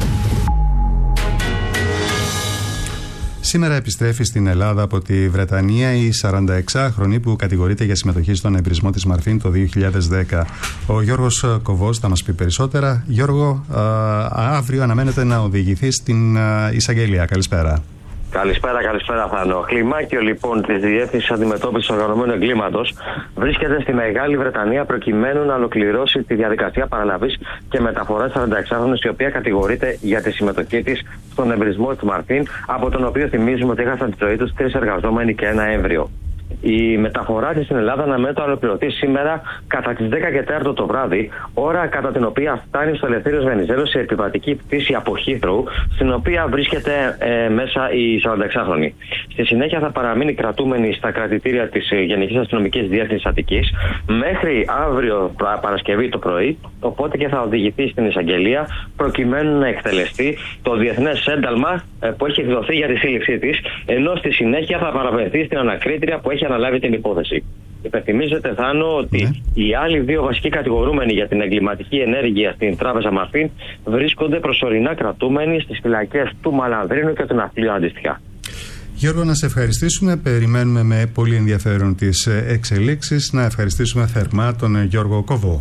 Σήμερα επιστρέφει στην Ελλάδα από τη Βρετανία η σαρανταεξάχρονη που κατηγορείται για συμμετοχή στον εμπρισμό της Μαρφίν το δύο χιλιάδες δέκα. Ο Γιώργος Κοβός θα μας πει περισσότερα. Γιώργο, α, αύριο αναμένεται να οδηγηθεί στην α, εισαγγελία. Καλησπέρα. Καλησπέρα, καλησπέρα Θάνο. Κλιμάκιο λοιπόν της Διεύθυνσης Αντιμετώπισης Οργανωμένου Εγκλήματος βρίσκεται στη Μεγάλη Βρετανία προκειμένου να ολοκληρώσει τη διαδικασία παραλαβής και μεταφοράς σαρανταεξάχρονης, η οποία κατηγορείται για τη συμμετοχή της στον εμπρισμό της Μαρφίν, από τον οποίο θυμίζουμε ότι έχασαν τη ζωή τους τρεις εργαζόμενοι και ένα έμβριο. Η μεταφορά της στην Ελλάδα αναμένεται να ολοκληρωθεί σήμερα κατά τις δέκα και τέσσερα το βράδυ, ώρα κατά την οποία φτάνει στο Ελευθέριος Βενιζέλος σε επιβατική πτήση από Heathrow, στην οποία βρίσκεται ε, μέσα η σαρανταεξάχρονη. Στη συνέχεια θα παραμείνει κρατούμενη στα κρατητήρια της Γενικής Αστυνομικής Διεύθυνσης Αττικής μέχρι αύριο Παρασκευή το πρωί, οπότε και θα οδηγηθεί στην εισαγγελία προκειμένου να εκτελεστεί το διεθνές ένταλμα ε, που έχει εκδοθεί για τη σύλληψή της, ενώ στη συνέχεια θα παραπευθεί στην ανακρίτρια που έχει αναλάβει την υπόθεση. Υπενθυμίζεται, Θάνο, ότι ναι. οι άλλοι δύο βασικοί κατηγορούμενοι για την εγκληματική ενέργεια στην Τράπεζα Μαρφίν βρίσκονται προσωρινά κρατούμενοι στις φυλακές του Μαλανδρίνου και του Ναυτιλίου αντίστοιχα. Γιώργο, να σε ευχαριστήσουμε. Περιμένουμε με πολύ ενδιαφέρον τις εξελίξεις. Να ευχαριστήσουμε θερμά τον Γιώργο Κοβό.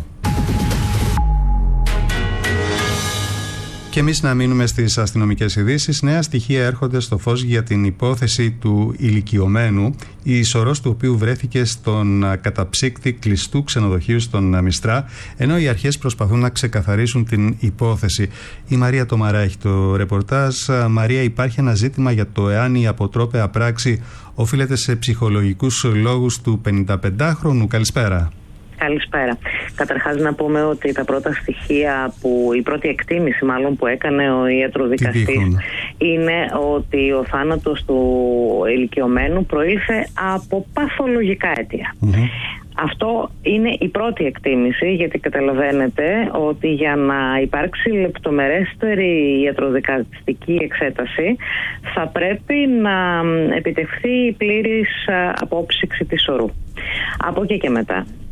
Και εμείς να μείνουμε στις αστυνομικές ειδήσεις. Νέα στοιχεία έρχονται στο φως για την υπόθεση του ηλικιωμένου, η σωρός του οποίου βρέθηκε στον καταψύκτη κλειστού ξενοδοχείου στον Μιστρά, ενώ οι αρχές προσπαθούν να ξεκαθαρίσουν την υπόθεση. Η Μαρία Τομαρά έχει το ρεπορτάζ. Μαρία, υπάρχει ένα ζήτημα για το εάν η αποτρόπαια πράξη οφείλεται σε ψυχολογικούς λόγους του πενηνταπεντάχρονου. Καλησπέρα. Καλησπέρα. Καταρχάς να πούμε ότι τα πρώτα στοιχεία, που η πρώτη εκτίμηση μάλλον που έκανε ο ιατροδικαστής, είναι ότι ο θάνατος του ηλικιωμένου προήλθε από παθολογικά αίτια. Mm-hmm. Αυτό είναι η πρώτη εκτίμηση, γιατί καταλαβαίνετε ότι για να υπάρξει λεπτομερέστερη ιατροδικαστική εξέταση θα πρέπει να επιτευχθεί η πλήρης απόψυξη της σωρού. Από εκεί και μετά,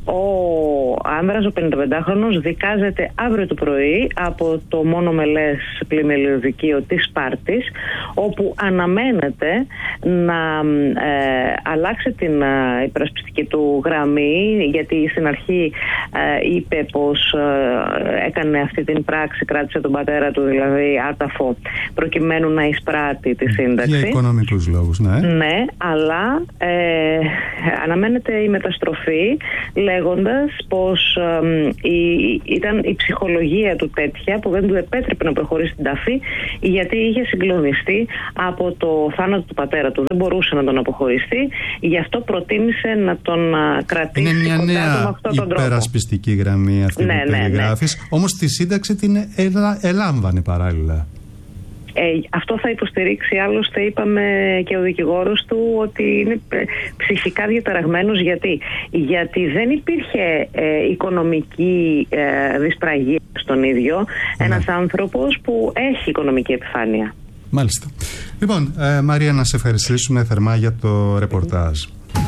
Ο άνδρας, ο πενηνταπεντάχρονος, δικάζεται αύριο το πρωί από το μόνο μελές πλημελιωδικείο της Σπάρτης, όπου αναμένεται να ε, αλλάξει την ε, υπερασπιστική του γραμμή, γιατί στην αρχή ε, είπε πως ε, έκανε αυτή την πράξη, κράτησε τον πατέρα του δηλαδή άταφο, προκειμένου να εισπράττει τη σύνταξη. Για οικονομικούς λόγους, ναι. Ναι, αλλά ε, αναμένεται η μεταστροφή, λέγοντας πως ε, η, ήταν η ψυχολογία του τέτοια που δεν του επέτρεπε να προχωρήσει στην ταφή, γιατί είχε συγκλονιστεί από το θάνατο του πατέρα του. Δεν μπορούσε να τον αποχωριστεί, γι' αυτό προτίμησε να τον κρατήσει. Είναι μια κοντά νέα του με αυτόν τον τρόπο. υπερασπιστική γραμμή αυτή ναι, που ναι, περιγράφεις. Ναι. Όμως τη σύνταξη την ελα, ελάμβανε παράλληλα. Ε, αυτό θα υποστηρίξει, άλλωστε είπαμε και ο δικηγόρος του, ότι είναι ψυχικά διαταραγμένος. Γιατί, γιατί δεν υπήρχε ε, οικονομική ε, δυσπραγία στον ίδιο. Ναι. Ένας άνθρωπος που έχει οικονομική επιφάνεια. Μάλιστα. Λοιπόν, ε, Μαρία, να σε ευχαριστήσουμε θερμά για το ρεπορτάζ.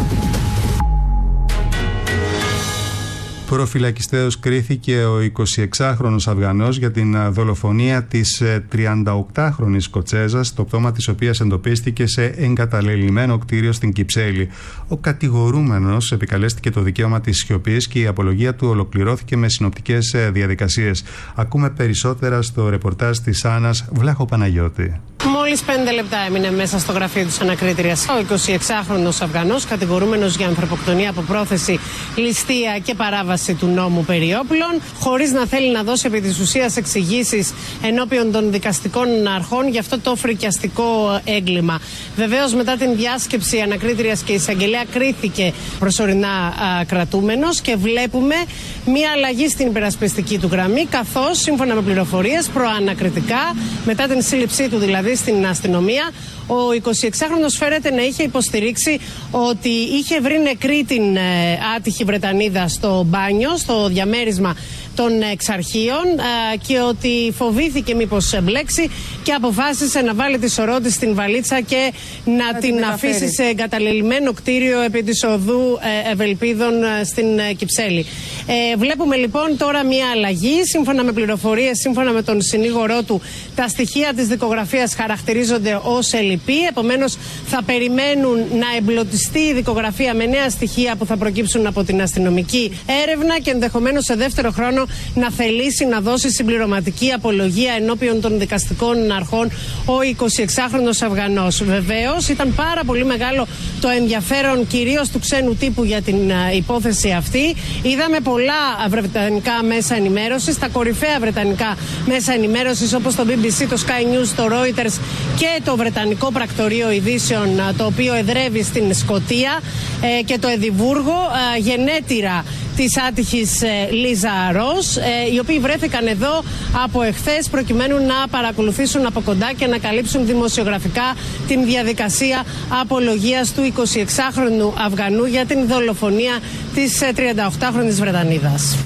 Προφυλακιστέως κρίθηκε ο εικοσιεξάχρονος Αφγανός για την δολοφονία της τριανταοκτάχρονης Σκοτσέζας, το πτώμα της οποίας εντοπίστηκε σε εγκαταλελειμμένο κτίριο στην Κυψέλη. Ο κατηγορούμενος επικαλέστηκε το δικαίωμα της σιωπής και η απολογία του ολοκληρώθηκε με συνοπτικές διαδικασίες. Ακούμε περισσότερα στο ρεπορτάζ της Άννας Βλάχο-Παναγιώτη. Μόλις πέντε λεπτά έμεινε μέσα στο γραφείο της ανακρίτριας ο εικοσιεξάχρονος Αφγανός, κατηγορούμενος για ανθρωποκτονία από πρόθεση, ληστεία και παράβαση του νόμου περί όπλων, χωρίς να θέλει να δώσει επί της ουσίας εξηγήσεις ενώπιον των δικαστικών αρχών για αυτό το φρικιαστικό έγκλημα. Βεβαίως, μετά την διάσκεψη ανακρίτριας και εισαγγελέα, κρίθηκε προσωρινά α, κρατούμενος και βλέπουμε μία αλλαγή στην υπερασπιστική του γραμμή, καθώς σύμφωνα με πληροφορίες προανακριτικά, μετά την σύλληψή του δηλαδή στην αστυνομία, ο εικοσιεξάχρονος φέρεται να είχε υποστηρίξει ότι είχε βρει νεκρή την ε, άτυχη Βρετανίδα στο μπάνιο, στο διαμέρισμα των εξαρχείων, ε, και ότι φοβήθηκε μήπως μπλέξει και αποφάσισε να βάλει τη σωρό της στην βαλίτσα και να, να την, την αφήσει σε εγκαταλελειμμένο κτίριο επί της οδού ε, Ευελπίδων ε, στην ε, Κυψέλη. Ε, βλέπουμε λοιπόν τώρα μια αλλαγή. Σύμφωνα με πληροφορίες, σύμφωνα με τον συνήγορό του, τα στοιχεία της δικογραφίας χαρακτηρίζονται ως ελλειπή. Επομένως, θα περιμένουν να εμπλωτιστεί η δικογραφία με νέα στοιχεία που θα προκύψουν από την αστυνομική έρευνα και ενδεχομένως σε δεύτερο χρόνο να θελήσει να δώσει συμπληρωματική απολογία ενώπιον των δικαστικών αρχών ο εικοσιεξάχρονος Αφγανός. Βεβαίως, ήταν πάρα πολύ μεγάλο το ενδιαφέρον κυρίως του ξένου τύπου για την uh, υπόθεση αυτή. Είδαμε πολλά βρετανικά μέσα ενημέρωσης, τα κορυφαία βρετανικά μέσα ενημέρωσης όπως το μπι μπι σι, το Sky News, το Reuters και το βρετανικό πρακτορείο ειδήσεων, το οποίο εδρεύει στην Σκωτία, ε, και το Εδιμβούργο, ε, γενέτειρα της άτυχης ε, Λίζα Ρος, ε, οι οποίοι βρέθηκαν εδώ από εχθές προκειμένου να παρακολουθήσουν από κοντά και να καλύψουν δημοσιογραφικά την διαδικασία απολογίας του εικοσιεξάχρονου Αφγανού για την δολοφονία της ε, τριανταοκτάχρονης Βρετανίδας.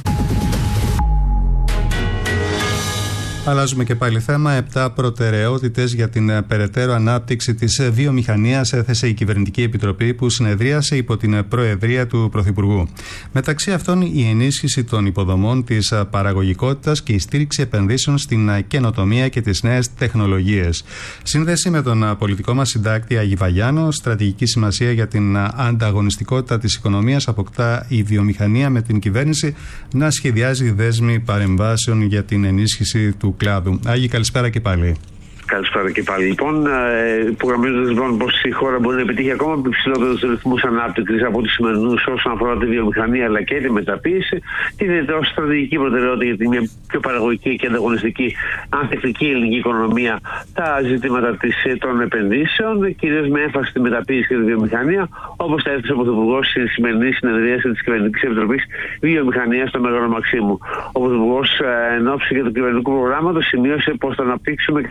Αλλάζουμε και πάλι θέμα. Επτά προτεραιότητες για την περαιτέρω ανάπτυξη της βιομηχανίας έθεσε η Κυβερνητική Επιτροπή που συνεδρίασε υπό την προεδρία του Πρωθυπουργού. Μεταξύ αυτών, η ενίσχυση των υποδομών της παραγωγικότητας και η στήριξη επενδύσεων στην καινοτομία και τις νέες τεχνολογίες. Σύνδεση με τον πολιτικό μας συντάκτη Άγη Βαγιάνο, στρατηγική σημασία για την ανταγωνιστικότητα της οικονομίας αποκτά η βιομηχανία, με την κυβέρνηση να σχεδιάζει δέσμη παρεμβάσεων για την ενίσχυση του κλάδου. Άγη, καλησπέρα και πάλι. Καλησπέρα και πάλι. Λοιπόν, υπογραμμίζοντας λοιπόν πως η χώρα μπορεί να επιτύχει ακόμα υψηλότερους ρυθμούς ανάπτυξης από τους σημερινούς όσον αφορά τη βιομηχανία αλλά και τη μεταποίηση, τίθεται ως στρατηγική προτεραιότητα για μια πιο παραγωγική και ανταγωνιστική ανθεκτική ελληνική οικονομία τα ζητήματα της, των επενδύσεων, κυρίως με έμφαση στη μεταποίηση και τη βιομηχανία, όπως τα έθεσε ο Πρωθυπουργός στη σημερινή συνεδρίαση της Κυβερνητικής Επιτροπής Βιομηχανίας στο Μέγαρο Μαξίμου. Ο Πρωθυπουργός, εν ώψη και του κυβερνητικού προγράμματος, σημείωσε πως θα αναπτύξουμε και θα παρουσιάσουμε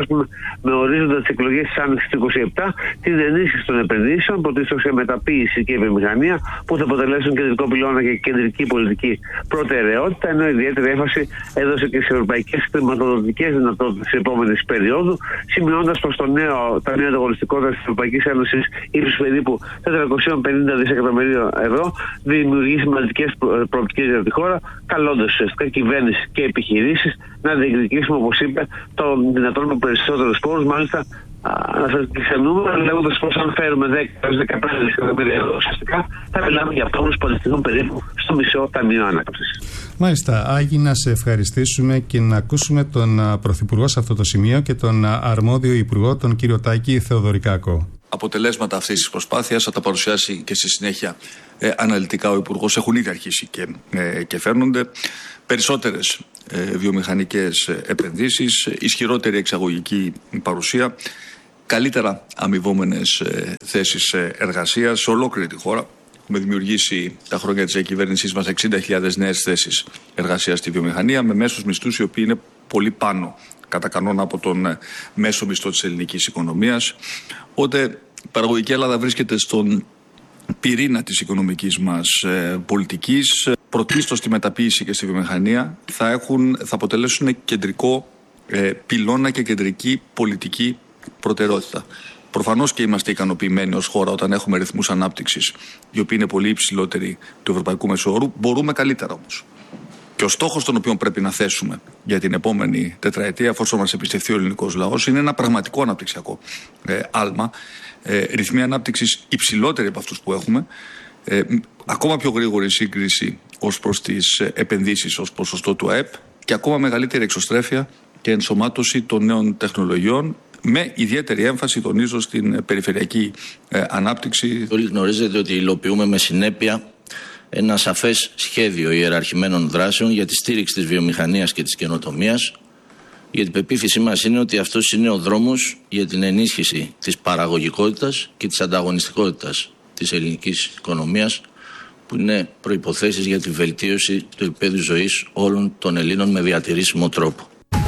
ας πούμε, με ορίζοντα τις εκλογές της Άνοιξης του είκοσι επτά, την ενίσχυση των επενδύσεων, πρωτίστως σε μεταποίηση και βιομηχανία, που θα αποτελέσουν κεντρικό πυλώνα και κεντρική πολιτική προτεραιότητα, ενώ ιδιαίτερη έμφαση έδωσε και στις ευρωπαϊκές χρηματοδοτικές δυνατότητες της επόμενης περίοδου, σημειώνοντας προς το νέο Ταμείο Ανταγωνιστικότητας της Ευρωπαϊκής Ένωσης ύψους περίπου τετρακόσια πενήντα δισεκατομμυρίων ευρώ, δημιουργεί σημαντικές προοπτικές για τη χώρα, καλώντας ουσιαστικά κυβέρνηση και επιχειρήσεις να διεκδικήσουμε, όπως είπε, των δυνατόν με περισσότερους πόρους. Μάλιστα, να σας ξενούμε, λέγοντας πως αν φέρουμε δέκα με δεκαπέντε δισεκατομμύρια ευρώ, ουσιαστικά θα μιλάμε για πόρους που αντιστοιχούν περίπου στο μισό Ταμείο Ανάκαμψης. Μάλιστα, Άγη, να σε ευχαριστήσουμε και να ακούσουμε τον Πρωθυπουργό σε αυτό το σημείο και τον αρμόδιο Υπουργό, τον κύριο Τάκη Θεοδωρικάκο. Αποτελέσματα αυτής της προσπάθειας θα τα παρουσιάσει και στη συνέχεια ε, αναλυτικά ο Υπουργός. Έχουν ήδη αρχίσει και, ε, και φέρνονται περισσότερες ε, βιομηχανικές επενδύσεις, ισχυρότερη εξαγωγική παρουσία, καλύτερα αμοιβόμενες ε, θέσεις εργασίας σε ολόκληρη τη χώρα. Έχουμε δημιουργήσει τα χρόνια της διακυβέρνησής μας εξήντα χιλιάδες νέες θέσεις εργασίας στη βιομηχανία, με μέσους μισθούς οι οποίοι είναι πολύ πάνω κατά κανόνα από τον μέσο μισθό της ελληνικής οικονομίας. Οπότε η παραγωγική Ελλάδα βρίσκεται στον πυρήνα της οικονομικής μας ε, πολιτικής. Πρωτίστως στη μεταποίηση και στη βιομηχανία θα, έχουν, θα αποτελέσουν κεντρικό ε, πυλώνα και κεντρική πολιτική προτεραιότητα. Προφανώς και είμαστε ικανοποιημένοι ως χώρα όταν έχουμε ρυθμούς ανάπτυξης οι οποίοι είναι πολύ υψηλότεροι του ευρωπαϊκού μεσοόρου. Μπορούμε καλύτερα όμως. Και ο στόχος τον οποίο πρέπει να θέσουμε για την επόμενη τετραετία, εφόσον μας εμπιστευτεί ο ελληνικός λαός, είναι ένα πραγματικό αναπτυξιακό ε, άλμα, ε, ρυθμοί ανάπτυξης υψηλότεροι από αυτούς που έχουμε, ε, ακόμα πιο γρήγορη σύγκριση ως προς τις επενδύσεις ως ποσοστό του ΑΕΠ και ακόμα μεγαλύτερη εξωστρέφεια και ενσωμάτωση των νέων τεχνολογιών, με ιδιαίτερη έμφαση, τονίζω, στην περιφερειακή ε, ανάπτυξη. Όλοι γνωρίζετε ότι υλοποιούμε με συνέπεια ένα σαφές σχέδιο ιεραρχημένων δράσεων για τη στήριξη της βιομηχανίας και της καινοτομίας, γιατί η πεποίθησή μας είναι ότι αυτός είναι ο δρόμος για την ενίσχυση της παραγωγικότητας και της ανταγωνιστικότητας της ελληνικής οικονομίας, που είναι προϋποθέσεις για τη βελτίωση του επίπεδου ζωής όλων των Ελλήνων με διατηρήσιμο τρόπο.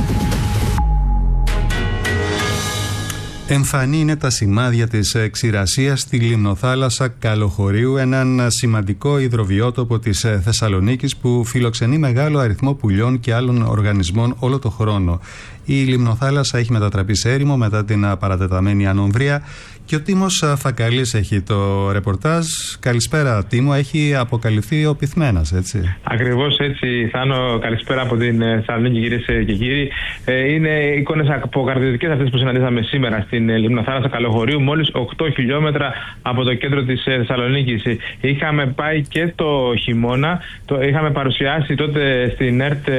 Εμφανή είναι τα σημάδια της ξηρασίας στη λιμνοθάλασσα Καλοχωρίου, έναν σημαντικό υδροβιότοπο της Θεσσαλονίκης που φιλοξενεί μεγάλο αριθμό πουλιών και άλλων οργανισμών όλο το χρόνο. Η λιμνοθάλασσα έχει μετατραπεί σε έρημο μετά την παρατεταμένη ανομβρία και ο Τίμος Φακαλής έχει το ρεπορτάζ. Καλησπέρα, Τίμο. Έχει αποκαλυφθεί ο πυθμένας, έτσι? Ακριβώς έτσι, Θάνο. Καλησπέρα από την Θεσσαλονίκη, κυρίες και κύριοι. Είναι εικόνες αποκαρδιωτικές αυτές που συναντήσαμε σήμερα στην λιμνοθάλασσα Καλοχωρίου, μόλις οκτώ χιλιόμετρα από το κέντρο της Θεσσαλονίκης. Είχαμε πάει και το χειμώνα, το είχαμε παρουσιάσει τότε στην ΕΡΤ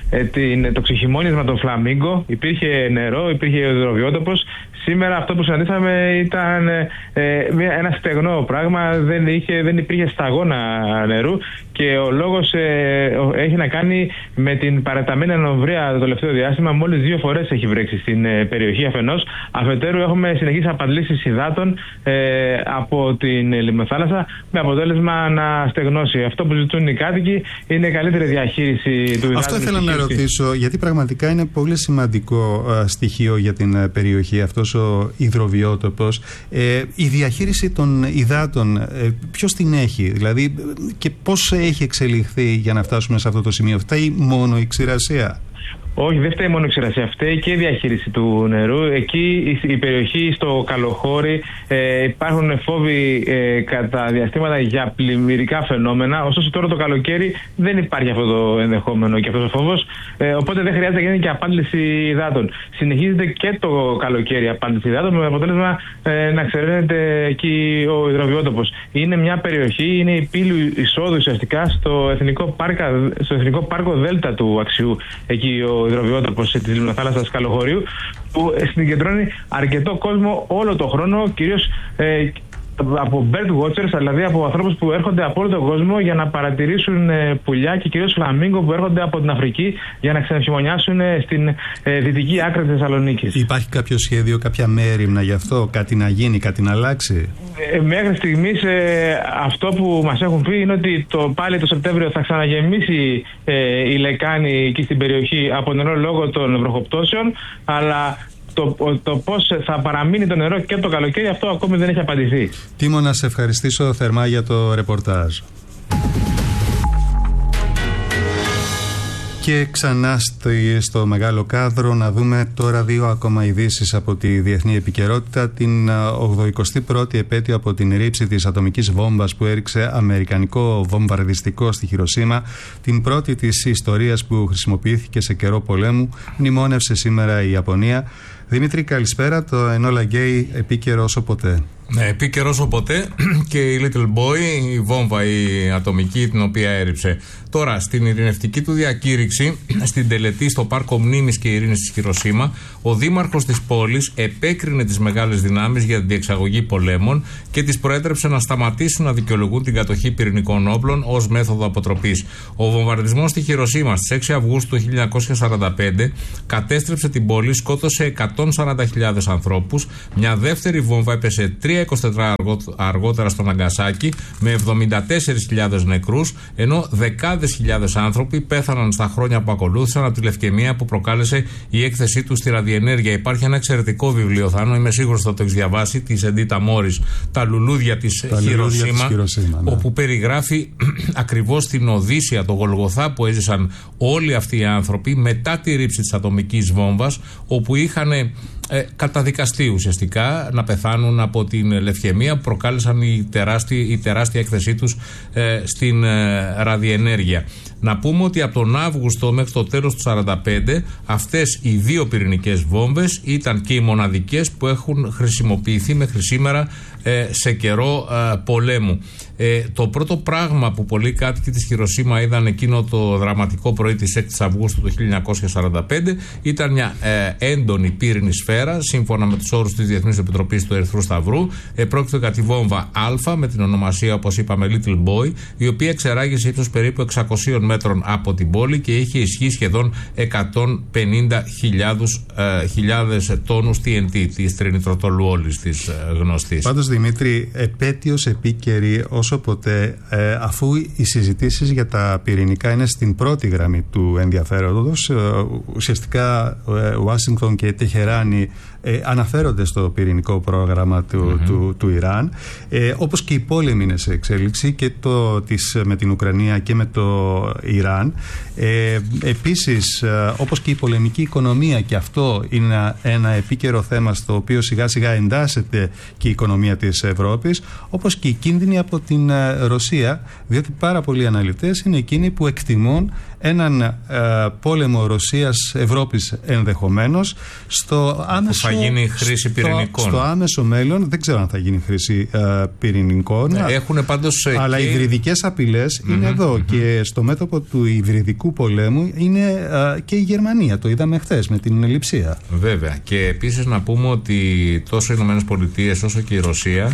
το ξεχειμώνισμα των Φλαμίγκο. Υπήρχε νερό, υπήρχε υδροβιότοπος. Σήμερα αυτό που συναντήσαμε ήταν ε, ένα στεγνό πράγμα, δεν, είχε, δεν υπήρχε σταγόνα νερού και ο λόγος ε, έχει να κάνει με την παραταμένη ανομβρία το τελευταίο διάστημα. Μόλις δύο φορές έχει βρέξει στην ε, περιοχή αφενός. Αφετέρου έχουμε συνεχείς απαντλήσεις υδάτων ε, από την λιμνοθάλασσα με αποτέλεσμα να στεγνώσει. Αυτό που ζητούν οι κάτοικοι είναι καλύτερη διαχείριση του υδάτου. Αυτό ήθελα να ρωτήσω, γιατί πραγματικά είναι πολύ σημαντικό ε, στοιχείο για την ε, περιοχή αυτός ο υδροβιότοπος. Ε, η διαχείριση των υδάτων, ε, ποιος την έχει, δηλαδή, και πώς έχει εξελιχθεί για να φτάσουμε σε αυτό το σημείο? Φταίει μόνο η ξηρασία? Όχι, δεν φταίει μόνο η ξηρασία, φταίει και η διαχείριση του νερού. Εκεί η περιοχή στο Καλοχώρι ε, υπάρχουν φόβοι ε, κατά διαστήματα για πλημμυρικά φαινόμενα. Ωστόσο τώρα το καλοκαίρι δεν υπάρχει αυτό το ενδεχόμενο και αυτός ο φόβος. Ε, οπότε δεν χρειάζεται να γίνει και απάντηση υδάτων. Συνεχίζεται και το καλοκαίρι απάντηση υδάτων με αποτέλεσμα ε, να ξεραίνεται εκεί ο υδροβιότοπος. Είναι μια περιοχή, είναι η πύλη εισόδου ουσιαστικά στο Εθνικό, Πάρκα, στο Εθνικό Πάρκο Δέλτα του Αξιού. Εκεί ο υδροβιότοπος της λιμνοθάλασσας Καλοχωρίου, που συγκεντρώνει αρκετό κόσμο όλο το χρόνο, κυρίως ε, από bird watchers, δηλαδή από ανθρώπους που έρχονται από όλο τον κόσμο για να παρατηρήσουν ε, πουλιά και κυρίως φλαμίγκο που έρχονται από την Αφρική για να ξαναχειμωνιάσουν ε, στην ε, δυτική άκρη της Θεσσαλονίκης. Υπάρχει κάποιο σχέδιο, κάποια μέριμνα γι' αυτό, κάτι να γίνει, κάτι να αλλάξει? Ε, μέχρι στιγμής ε, αυτό που μας έχουν πει είναι ότι το, πάλι το Σεπτέμβριο θα ξαναγεμίσει ε, η λεκάνη εκεί στην περιοχή από νερό λόγω των βροχοπτώσεων, αλλά το, το πώς θα παραμείνει το νερό και το καλοκαίρι, αυτό ακόμη δεν έχει απαντηθεί. Τίμω, να σε ευχαριστήσω θερμά για το ρεπορτάζ. Και ξανά στο μεγάλο κάδρο να δούμε τώρα δύο ακόμα ειδήσεις από τη διεθνή επικαιρότητα. Την ογδοηκοστή πρώτη επέτειο από την ρήψη της ατομικής βόμβας που έριξε αμερικανικό βομβαρδιστικό στη Χιροσίμα, την πρώτη της ιστορίας που χρησιμοποιήθηκε σε καιρό πολέμου, μνημόνευσε σήμερα η Ιαπωνία. Δημήτρη, καλησπέρα. Το Enola Gay επίκαιρο όσο ποτέ. Ναι, επίκαιρο όσο ποτέ και η Little Boy, η βόμβα η ατομική την οποία έριψε. Τώρα, στην ειρηνευτική του διακήρυξη, στην τελετή στο Πάρκο Μνήμης και Ειρήνης της Χιροσίμα, ο δήμαρχος της πόλης επέκρινε τις μεγάλες δυνάμεις για την διεξαγωγή πολέμων και τις προέτρεψε να σταματήσουν να δικαιολογούν την κατοχή πυρηνικών όπλων ως μέθοδο αποτροπής. Ο βομβαρδισμός στη Χιροσίμα στις έξι Αυγούστου του χίλια εννιακόσια σαράντα πέντε κατέστρεψε την πόλη, σκότωσε εκατόν σαράντα χιλιάδες ανθρώπους. Μια δεύτερη βόμβα έπεσε τρία είκοσι τέσσερα αργότερα στο Ναγκασάκι με εβδομήντα τέσσερις χιλιάδες νεκρούς, ενώ δεκάδες χιλιάδες άνθρωποι πέθαναν στα χρόνια που ακολούθησαν από τη λευκαιμία που προκάλεσε η έκθεσή του στη ραδιενέργεια. Υπάρχει ένα εξαιρετικό βιβλίο, Θάνο, είμαι σίγουρος ότι θα το έχεις διαβάσει, της Εντίτα Μόρις, Τα λουλούδια της Χιροσίμα, ναι, όπου περιγράφει ακριβώς την Οδύσσεια, το Γολγοθά που έζησαν όλοι αυτοί οι άνθρωποι μετά τη ρήψη της ατομικής βόμβας, όπου είχαν Ε, καταδικαστεί ουσιαστικά να πεθάνουν από την λευκαιμία που προκάλεσαν η τεράστια, η τεράστια έκθεσή τους ε, στην ε, ραδιενέργεια. Να πούμε ότι από τον Αύγουστο μέχρι το τέλος του χίλια εννιακόσια σαράντα πέντε αυτές οι δύο πυρηνικές βόμβες ήταν και οι μοναδικές που έχουν χρησιμοποιηθεί μέχρι σήμερα ε, σε καιρό ε, πολέμου. Ε, το πρώτο πράγμα που πολλοί κάτοικοι της Χιροσίμα είδαν εκείνο το δραματικό πρωί της έκτη Αυγούστου του χίλια εννιακόσια σαράντα πέντε ήταν μια ε, έντονη πύρινη σφαίρα, σύμφωνα με τους όρους της Διεθνής Επιτροπής του Ερυθρού Σταυρού. Ε, πρόκειται για τη βόμβα Α, με την ονομασία, όπως είπαμε, Little Boy, η οποία εξεράγει σε ύψος περίπου εξακόσιων μέτρων από την πόλη και είχε ισχύ σχεδόν εκατόν πενήντα χιλιάδες τόνους τι εν τι, της τρινιτροτολουόλης της ε, γνωστής. Πάντως, Δημήτρη, επέτειος επίκαιρη όσο ποτέ, ε, αφού οι συζητήσεις για τα πυρηνικά είναι στην πρώτη γραμμή του ενδιαφέροντος. Ε, ουσιαστικά ε, Ουάσιγκτον και Τεχεράνη ε, αναφέρονται στο πυρηνικό πρόγραμμα του, mm-hmm. του, του Ιράν, ε, όπως και οι πόλεμοι είναι σε εξέλιξη και το, της, με την Ουκρανία και με το Ιράν. Ε, επίσης, ε, όπως και η πολεμική οικονομία, και αυτό είναι ένα, ένα επίκαιρο θέμα στο οποίο σιγά σιγά εντάσσεται και η οικονομία της Ευρώπης, όπως και οι κίνδυνοι από την ε, Ρωσία, διότι πάρα πολλοί αναλυτές είναι εκείνοι που εκτιμούν έναν ε, πόλεμο Ρωσίας-Ευρώπης ενδεχομένως στο άμεσο, που θα γίνει χρήση πυρηνικών. Στο, στο άμεσο μέλλον, δεν ξέρω αν θα γίνει χρήση ε, πυρηνικών. Ναι, έχουν πάντως, αλλά και... οι υβριδικές απειλές mm-hmm, είναι εδώ mm-hmm. και στο μέτωπο του υβριδικού πολέμου είναι ε, και η Γερμανία. Το είδαμε χθες με την Λειψία. Βέβαια. Και επίσης να πούμε ότι τόσο οι Ηνωμένες Πολιτείες όσο και η Ρωσία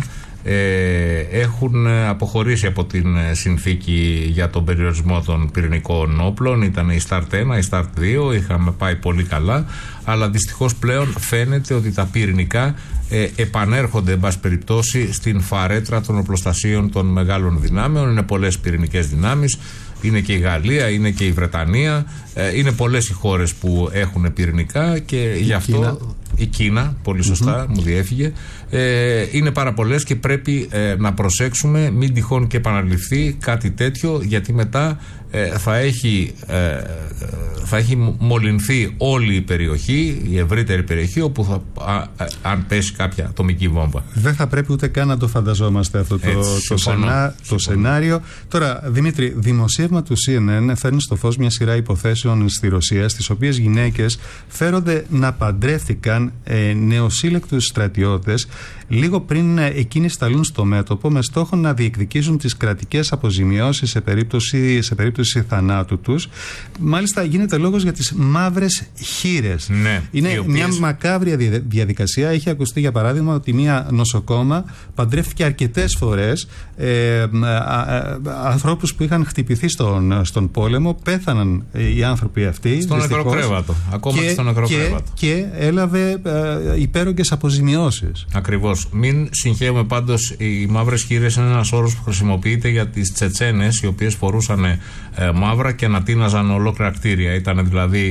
Ε, έχουν αποχωρήσει από την συνθήκη για τον περιορισμό των πυρηνικών όπλων. Ήταν η Σταρτ ένα, η Σταρτ δύο, είχαμε πάει πολύ καλά, αλλά δυστυχώς πλέον φαίνεται ότι τα πυρηνικά ε, επανέρχονται εν πάση περιπτώσει στην φαρέτρα των οπλοστασίων των μεγάλων δυνάμεων. Είναι πολλές πυρηνικές δυνάμεις, είναι και η Γαλλία, είναι και η Βρετανία, ε, είναι πολλές οι χώρες που έχουν πυρηνικά και η γι' αυτό Κίνα. Η Κίνα, πολύ σωστά, mm-hmm. μου διέφυγε. Ε, είναι πάρα πολλές και πρέπει ε, να προσέξουμε μην τυχόν και επαναληφθεί κάτι τέτοιο, γιατί μετά ε, θα, έχει, ε, θα έχει μολυνθεί όλη η περιοχή, η ευρύτερη περιοχή, όπου θα, α, α, αν πέσει κάποια ατομική βόμβα. Δεν θα πρέπει ούτε καν να το φανταζόμαστε αυτό το, Έτσι, το, συμφωνώ, σενά, το σενάριο. Τώρα, Δημήτρη, δημοσίευμα του σι εν εν φέρνει στο φως μια σειρά υποθέσεων στη Ρωσία, στις οποίες γυναίκες φέρονται να παντρεύτηκαν ε, νεοσύλλεκτους στρατιώτες λίγο πριν εκείνοι σταλούν στο μέτωπο, με στόχο να διεκδικήσουν τις κρατικές αποζημιώσεις σε περίπτωση, σε περίπτωση θανάτου τους. Μάλιστα γίνεται λόγος για τις μαύρες χήρες. Ναι, είναι οποίες... μια μακάβρια διαδικασία. Έχει ακουστεί για παράδειγμα ότι μια νοσοκόμα παντρεύτηκε αρκετές φορές ε, α, α, ανθρώπους που είχαν χτυπηθεί στον, στον πόλεμο. Πέθαναν οι άνθρωποι αυτοί. Στον νεκροκρέβατο. Ακόμα και, και στον νεκροκρέβατο. Και, και έλαβε ε, υπέρογγες αποζημιώσεις. Ακριβώς. Μην συγχαίουμε πάντως, οι μαύρες χήρες είναι ένας όρος που χρησιμοποιείται για τις Τσετσένες, οι οποίες φορούσαν ε, μαύρα και ανατείναζαν ολόκληρα κτίρια. Ήταν δηλαδή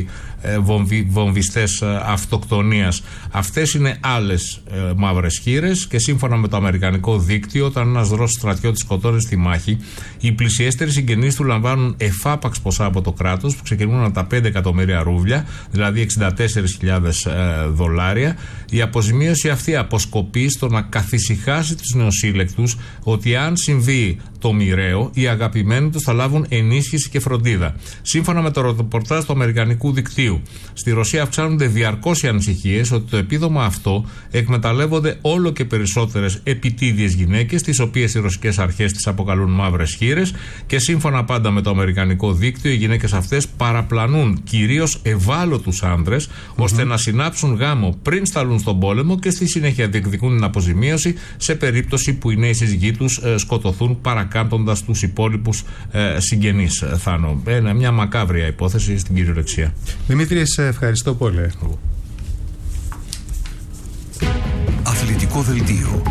ε, βομβι, βομβιστές ε, αυτοκτονίας. Αυτές είναι άλλες ε, μαύρες χήρες και σύμφωνα με το αμερικανικό δίκτυο, όταν ένας Ρώσος στρατιώτης σκοτώνει στη μάχη, οι πλησιέστεροι συγγενείς του λαμβάνουν εφάπαξ ποσά από το κράτος που ξεκινούν από τα πέντε εκατομμύρια ρούβλια, δηλαδή εξήντα τέσσερις χιλιάδες ε, δολάρια. Η αποζημίωση αυτή αποσκοπεί στο να καθησυχάσει τους νεοσύλλεκτους ότι αν συμβεί το μοιραίο, οι αγαπημένοι τους θα λάβουν ενίσχυση και φροντίδα. Σύμφωνα με το ρεπορτάζ του αμερικανικού δικτύου, στη Ρωσία αυξάνονται διαρκώς οι ανησυχίες ότι το επίδομα αυτό εκμεταλλεύονται όλο και περισσότερες επιτίδιες γυναίκες, τις οποίες οι ρωσικές αρχές τις αποκαλούν μαύρες χήρες, και σύμφωνα πάντα με το αμερικανικό δίκτυο, οι γυναίκες αυτές παραπλανούν κυρίως ευάλωτους άντρες, mm-hmm. ώστε να συνάψουν γάμο πριν σταλούν στον πόλεμο και στη συνέχεια διεκδικούν την αποζημίωση σε περίπτωση που οι νέοι σύζυγοί τους ε, σκοτωθούν παρακάμπτοντας τους υπόλοιπους ε, συγγενείς. ε, Θάνο, ε, μια μακάβρια υπόθεση στην κυριολεξία. Δημήτρη, σε ευχαριστώ πολύ. Αθλητικό δελτίο.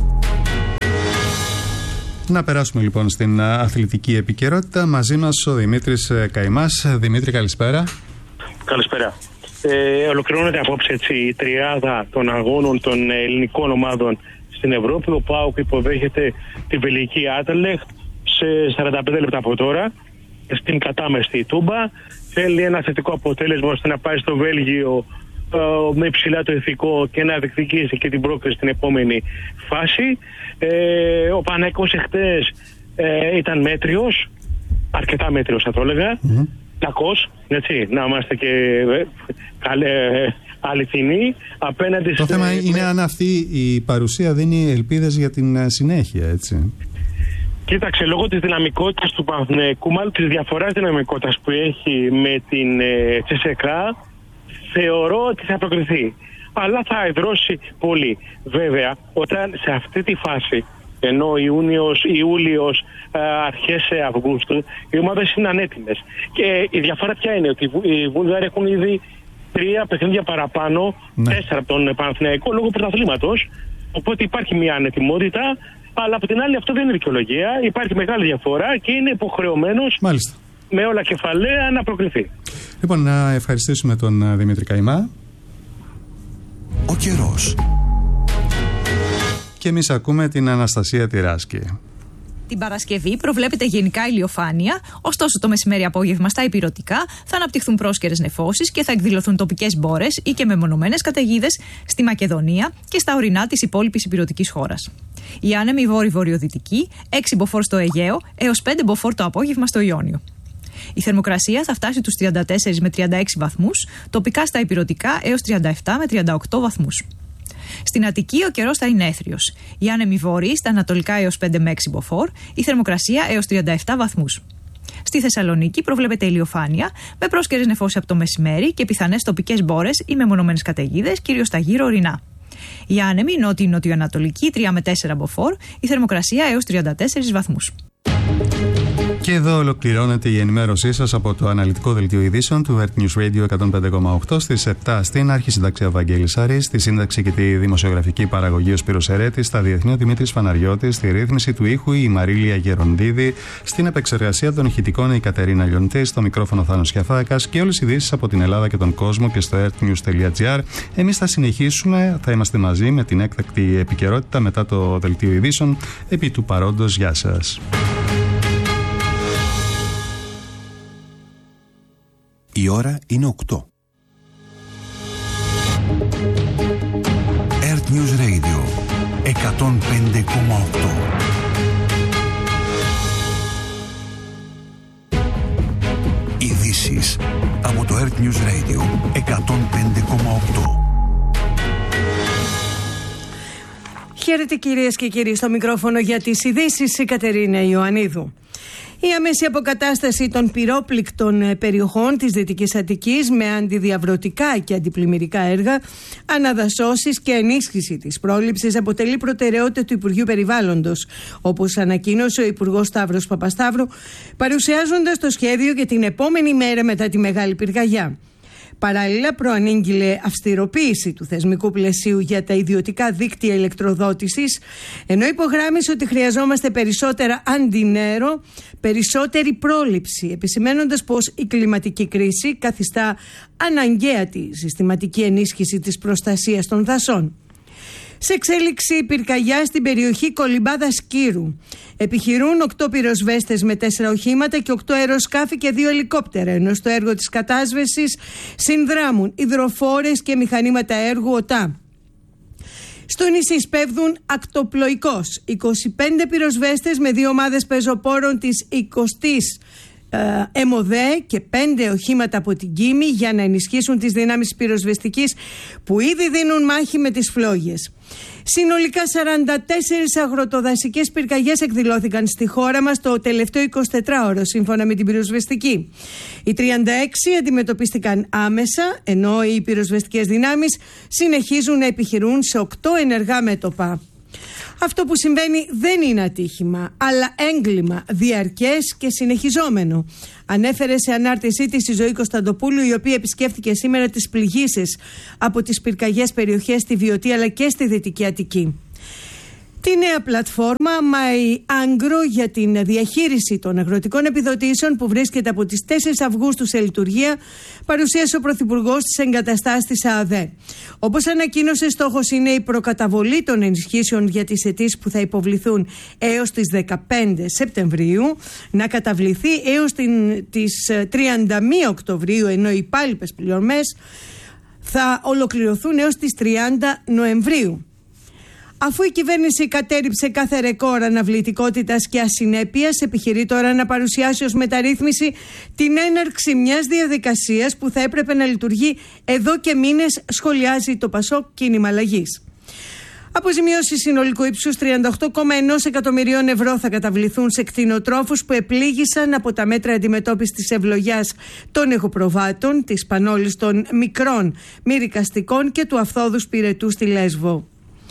Να περάσουμε λοιπόν στην αθλητική επικαιρότητα. Μαζί μας ο Δημήτρης Καϊμάς. Δημήτρη, καλησπέρα. Καλησπέρα. Ε, ολοκληρώνεται απόψε έτσι, η τριάδα των αγώνων των ελληνικών ομάδων στην Ευρώπη. Ο ΠΑΟΚ υποδέχεται τη βελγική Άντελεχτ σε σαράντα πέντε λεπτά από τώρα στην κατάμεστη Τούμπα. Θέλει ένα θετικό αποτέλεσμα ώστε να πάει στο Βέλγιο ε, με υψηλά το ηθικό και να διεκδικήσει και την πρόκριση στην επόμενη φάση. Ε, ο Παναθηναϊκός εχθές ε, ήταν μέτριος, αρκετά μέτριος θα το έλεγα, mm-hmm. κακός, έτσι, να είμαστε και ε, καλέ, ε, αληθινοί απέναντι. Το θέμα ε, είναι ε, αν αυτή η παρουσία δίνει ελπίδες για την συνέχεια, έτσι. Κοίταξε, λόγω της δυναμικότητας του Παναθηναϊκού, μάλλον της διαφοράς δυναμικότητας που έχει με την ε, Τσεσεκά, θεωρώ ότι θα προκριθεί. Αλλά θα εδρώσει πολύ. Βέβαια, όταν σε αυτή τη φάση, ενώ Ιούνιος, Ιούλιος, αρχές Αυγούστου, οι ομάδες είναι ανέτοιμες. Και η διαφορά ποια είναι, ότι οι Βούλγαροι έχουν ήδη τρία παιχνίδια παραπάνω, ναι. τέσσερα από τον Παναθηναϊκό λόγω πρωταθλήματος. Οπότε υπάρχει μια ανετοιμότητα, αλλά από την άλλη αυτό δεν είναι δικαιολογία. Υπάρχει μεγάλη διαφορά και είναι υποχρεωμένος Μάλιστα. με όλα κεφαλαία να προκριθεί. Λοιπόν, να ευχαριστήσουμε τον Δημήτρη Καϊμά. Ο καιρός. Και εμείς ακούμε την Αναστασία Τυράσκη. Την Παρασκευή προβλέπεται γενικά ηλιοφάνεια, ωστόσο το μεσημέρι-απόγευμα στα ηπειρωτικά θα αναπτυχθούν πρόσκαιρες νεφώσεις και θα εκδηλωθούν τοπικές μπόρες ή και μεμονωμένες καταιγίδες στη Μακεδονία και στα ορεινά της υπόλοιπης ηπειρωτικής χώρας. Οι άνεμοι βόρειο-βορειοδυτικοί, έξι μποφόρ στο Αιγαίο έως πέντε μποφόρ το απόγευμα στο Ιόνιο. Η θερμοκρασία θα φτάσει τους τριάντα τέσσερα με τριάντα έξι βαθμούς, τοπικά στα ηπειρωτικά έως τριάντα επτά με τριάντα οκτώ βαθμούς. Στην Αττική ο καιρός θα είναι έθριος. Οι άνεμοι βόρειοι στα ανατολικά έως πέντε με έξι μποφόρ, η θερμοκρασία έως τριάντα επτά βαθμούς. Στη Θεσσαλονίκη προβλέπεται ηλιοφάνεια, με πρόσκαιρες νεφώσεις από το μεσημέρι και πιθανές τοπικές μπόρες ή μεμονωμένες καταιγίδες, κυρίως στα γύρω ορεινά. Οι άνεμοι νότιο-νοτιοανατολικοί τρία με τέσσερα μποφόρ, η θερμοκρασία έως τριάντα τέσσερα βαθμούς. Και εδώ ολοκληρώνεται η ενημέρωσή σας από το αναλυτικό δελτίο ειδήσεων του Earth News Radio εκατόν πέντε κόμμα οκτώ. Στις επτά στην αρχισυνταξία Βαγγέλης Αρής, στη σύνταξη και τη δημοσιογραφική παραγωγή ο Σπύρος Ερέτης, στα διεθνή ο Δημήτρης Φαναριώτης, στη ρύθμιση του ήχου η Μαρίλια Γεροντίδη, στην επεξεργασία των ηχητικών η Κατερίνα Λιοντή, στο μικρόφωνο Θάνος Κιαφάκας και όλες οι ειδήσεις από την Ελλάδα και τον κόσμο και στο earthnews.gr. Εμείς θα συνεχίσουμε, θα είμαστε μαζί με την έκτακτη επικαιρότητα μετά το δελτίο ειδήσεων. Επί του παρόντος, γεια σας. Η ώρα είναι οκτώ. Earth News Radio εκατόν πέντε κόμμα οκτώ. Ειδήσεις από το Earth News Radio εκατόν πέντε κόμμα οκτώ. Χαίρετε κυρίες και κύριοι, στο μικρόφωνο για τις ειδήσεις η Κατερίνα Ιωαννίδου. Η άμεση αποκατάσταση των πυρόπληκτων περιοχών της Δυτικής Αττικής με αντιδιαβρωτικά και αντιπλημμυρικά έργα, αναδασώσεις και ενίσχυση της πρόληψης αποτελεί προτεραιότητα του Υπουργείου Περιβάλλοντος, όπως ανακοίνωσε ο Υπουργός Σταύρος Παπασταύρου, παρουσιάζοντας το σχέδιο για την επόμενη μέρα μετά τη Μεγάλη Πυρκαγιά. Παράλληλα, προανήγγειλε αυστηροποίηση του θεσμικού πλαισίου για τα ιδιωτικά δίκτυα ηλεκτροδότησης, ενώ υπογράμμισε ότι χρειαζόμαστε περισσότερα αντινέρο, περισσότερη πρόληψη, επισημαίνοντας πως η κλιματική κρίση καθιστά αναγκαία τη συστηματική ενίσχυση της προστασίας των δασών. Σε εξέλιξη πυρκαγιά στην περιοχή Κολυμπάδας Κύρου. Επιχειρούν οκτώ πυροσβέστες με τέσσερα οχήματα και οκτώ αεροσκάφη και δύο ελικόπτερα, ενώ στο έργο της κατάσβεσης συνδράμουν υδροφόρες και μηχανήματα έργου ΟΤΑ. Στο νησί σπέβδουν ακτοπλοϊκώς είκοσι πέντε πυροσβέστες με δύο ομάδες πεζοπόρων της εικοστής ΕΜΟΔΕ και πέντε οχήματα από την Κίμη για να ενισχύσουν τις δυνάμεις πυροσβεστικής που ήδη δίνουν μάχη με τις φλόγες. Συνολικά σαράντα τέσσερις αγροτοδασικές πυρκαγιές εκδηλώθηκαν στη χώρα μας το τελευταίο εικοσιτετράωρο σύμφωνα με την πυροσβεστική. Οι τριάντα έξι αντιμετωπίστηκαν άμεσα, ενώ οι πυροσβεστικές δυνάμεις συνεχίζουν να επιχειρούν σε οκτώ ενεργά μέτωπα. Αυτό που συμβαίνει δεν είναι ατύχημα, αλλά έγκλημα, διαρκές και συνεχιζόμενο, ανέφερε σε ανάρτησή της η Ζωή Κωνσταντοπούλου, η οποία επισκέφθηκε σήμερα τις πληγήσεις από τις πυρκαγιές περιοχές στη Βιωτή αλλά και στη Δυτική Αττική. Τη νέα πλατφόρμα MyAgro για την διαχείριση των αγροτικών επιδοτήσεων, που βρίσκεται από τις τέσσερις Αυγούστου σε λειτουργία, παρουσίασε ο Πρωθυπουργός στις εγκαταστάσεις της ΑΔΕ. Όπως ανακοίνωσε, στόχος είναι η προκαταβολή των ενισχύσεων για τις αιτήσεις που θα υποβληθούν έως τις δεκαπέντε Σεπτεμβρίου να καταβληθεί έως την, τις τριάντα μία Οκτωβρίου, ενώ οι υπάλληλες πληρωμές θα ολοκληρωθούν έως τις τριάντα Νοεμβρίου. Αφού η κυβέρνηση κατέριψε κάθε ρεκόρ αναβλητικότητας και ασυνέπειας, επιχειρεί τώρα να παρουσιάσει ως μεταρρύθμιση την έναρξη μιας διαδικασίας που θα έπρεπε να λειτουργεί εδώ και μήνες, σχολιάζει το Πασόκ Κίνημα Αλλαγής. Αποζημιώσεις συνολικού ύψους τριάντα οκτώ κόμμα ένα εκατομμυρίων ευρώ θα καταβληθούν σε κτηνοτρόφους που επλήγησαν από τα μέτρα αντιμετώπισης της ευλογιάς των εχοπροβάτων, της πανόλης των μικρών μυρικαστικών και του αυθόδους πυρετού στη Λέσβο.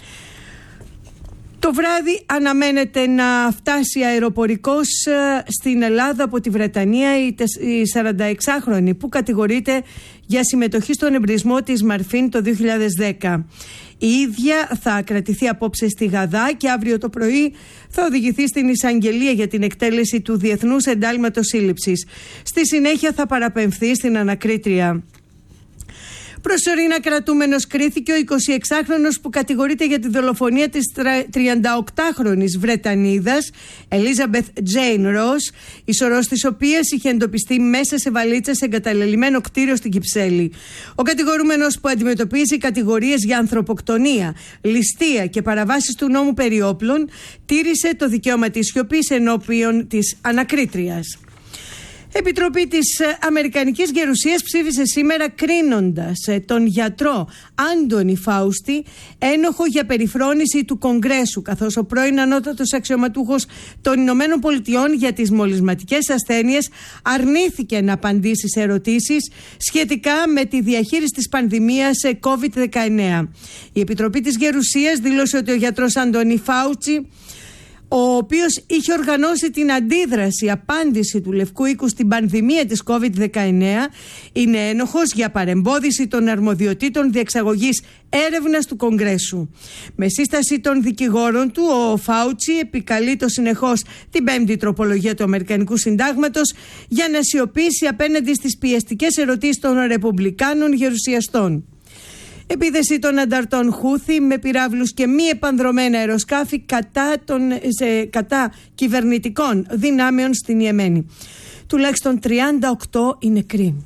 Το βράδυ αναμένεται να φτάσει αεροπορικός στην Ελλάδα από τη Βρετανία η σαρανταεξάχρονη που κατηγορείται για συμμετοχή στον εμπρισμό της Μαρφίν το δύο χιλιάδες δέκα. Η ίδια θα κρατηθεί απόψε στη Γαδά και αύριο το πρωί θα οδηγηθεί στην εισαγγελία για την εκτέλεση του Διεθνούς Εντάλματος Σύλληψης. Στη συνέχεια θα παραπεμφθεί στην ανακρίτρια. Προσωρινά κρατούμενος κρίθηκε ο εικοσιεξάχρονος που κατηγορείται για τη δολοφονία της τριανταοκτάχρονης Βρετανίδας Elizabeth Jane Ross, η σωρός της οποίας είχε εντοπιστεί μέσα σε βαλίτσα σε εγκαταλελειμμένο κτίριο στην Κυψέλη. Ο κατηγορούμενος, που αντιμετωπίζει κατηγορίες για ανθρωποκτονία, ληστεία και παραβάσεις του νόμου περί όπλων, τήρησε το δικαίωμα της σιωπής ενώπιον της ανακρίτριας. Επιτροπή της Αμερικανικής Γερουσίας ψήφισε σήμερα κρίνοντας τον γιατρό Άντονι Φάουστι ένοχο για περιφρόνηση του Κογκρέσου, καθώς ο πρώην ανώτατος αξιωματούχος των Ηνωμένων Πολιτειών για τις μολυσματικές ασθένειες αρνήθηκε να απαντήσει σε ερωτήσεις σχετικά με τη διαχείριση της πανδημίας κόβιντ δεκαεννέα. Η Επιτροπή της Γερουσίας δήλωσε ότι ο γιατρός Άντονι Φάουτσι, ο οποίος είχε οργανώσει την αντίδραση απάντηση του Λευκού Οίκου στην πανδημία της κόβιντ δεκαεννέα, είναι ένοχος για παρεμπόδιση των αρμοδιοτήτων διεξαγωγής έρευνας του Κογκρέσου. Με σύσταση των δικηγόρων του, ο Φάουτσι επικαλεί το συνεχώς την πέμπτη τροπολογία του Αμερικανικού Συντάγματος για να σιωπήσει απέναντι στις πιεστικές ερωτήσεις των Ρεπουμπλικάνων γερουσιαστών. Επίθεση των ανταρτών Χούθη με πυράβλους και μη επανδρομένα αεροσκάφη κατά, των, σε, κατά κυβερνητικών δυνάμεων στην Ιεμένη. Τουλάχιστον τριάντα οκτώ είναι νεκροί.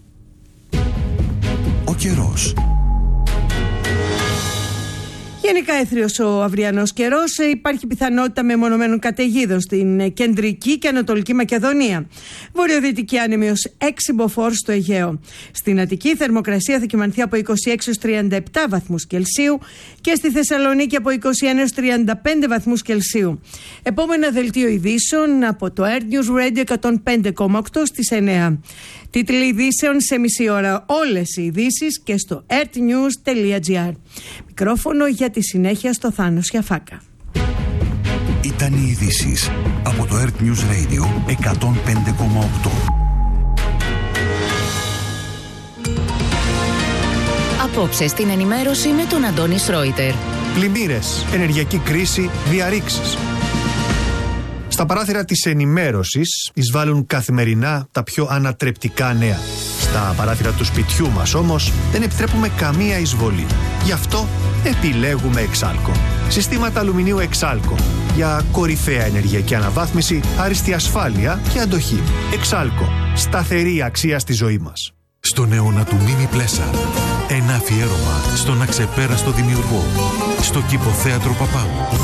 Ο καιρός. Γενικά έθριος ο αυριανός καιρός. Υπάρχει πιθανότητα μεμονωμένων καταιγίδων στην κεντρική και ανατολική Μακεδονία. Βορειοδυτική άνεμη ως έξι μποφόρ στο Αιγαίο. Στην Αττική η θερμοκρασία θα κυμανθεί από είκοσι έξι έως τριάντα επτά βαθμούς Κελσίου και στη Θεσσαλονίκη από είκοσι ένα έως τριάντα πέντε βαθμούς Κελσίου. Επόμενο δελτίο ειδήσεων από το Earth News Radio εκατόν πέντε κόμμα οκτώ στις εννέα. Τίτλοι ειδήσεων σε μισή ώρα όλες οι ειδήσεις και στο earthnews τελεία gr. Μικρόφωνο για τη συνέχεια στο Θάνος Γιαφάκα. Ήταν οι ειδήσεις από το Earth News Radio εκατόν πέντε κόμμα οκτώ. απόψε στην ενημέρωση με τον Αντώνη Σρόιτερ. Πλημμύρες, ενεργειακή κρίση, διαρρήξεις. Στα παράθυρα της ενημέρωσης εισβάλλουν καθημερινά τα πιο ανατρεπτικά νέα. Στα παράθυρα του σπιτιού μας όμως δεν επιτρέπουμε καμία εισβολή. Γι' αυτό επιλέγουμε Εξάλκο. Συστήματα αλουμινίου Εξάλκο για κορυφαία ενεργειακή αναβάθμιση, άριστη ασφάλεια και αντοχή. Εξάλκο. Σταθερή αξία στη ζωή μας. Στον αιώνα του Μίμη Πλέσα. Ένα αφιέρωμα στον αξεπέραστο δημιουργό. Στο Κηποθέατρο Παπάγου.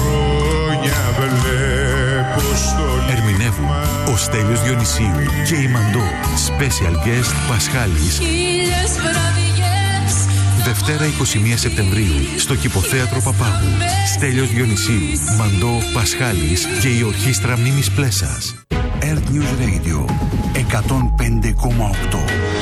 Ερμηνεύουν ο Στέλιος Διονυσίου και η Μαντώ. Special guest Πασχάλης. Δευτέρα εικοστή πρώτη Σεπτεμβρίου στο Κηποθέατρο Παπάγου. Στέλιος Διονυσίου, Μαντώ, Πασχάλης και η Ορχήστρα Μίμης Πλέσας. Earth News Radio εκατόν πέντε κόμμα οκτώ.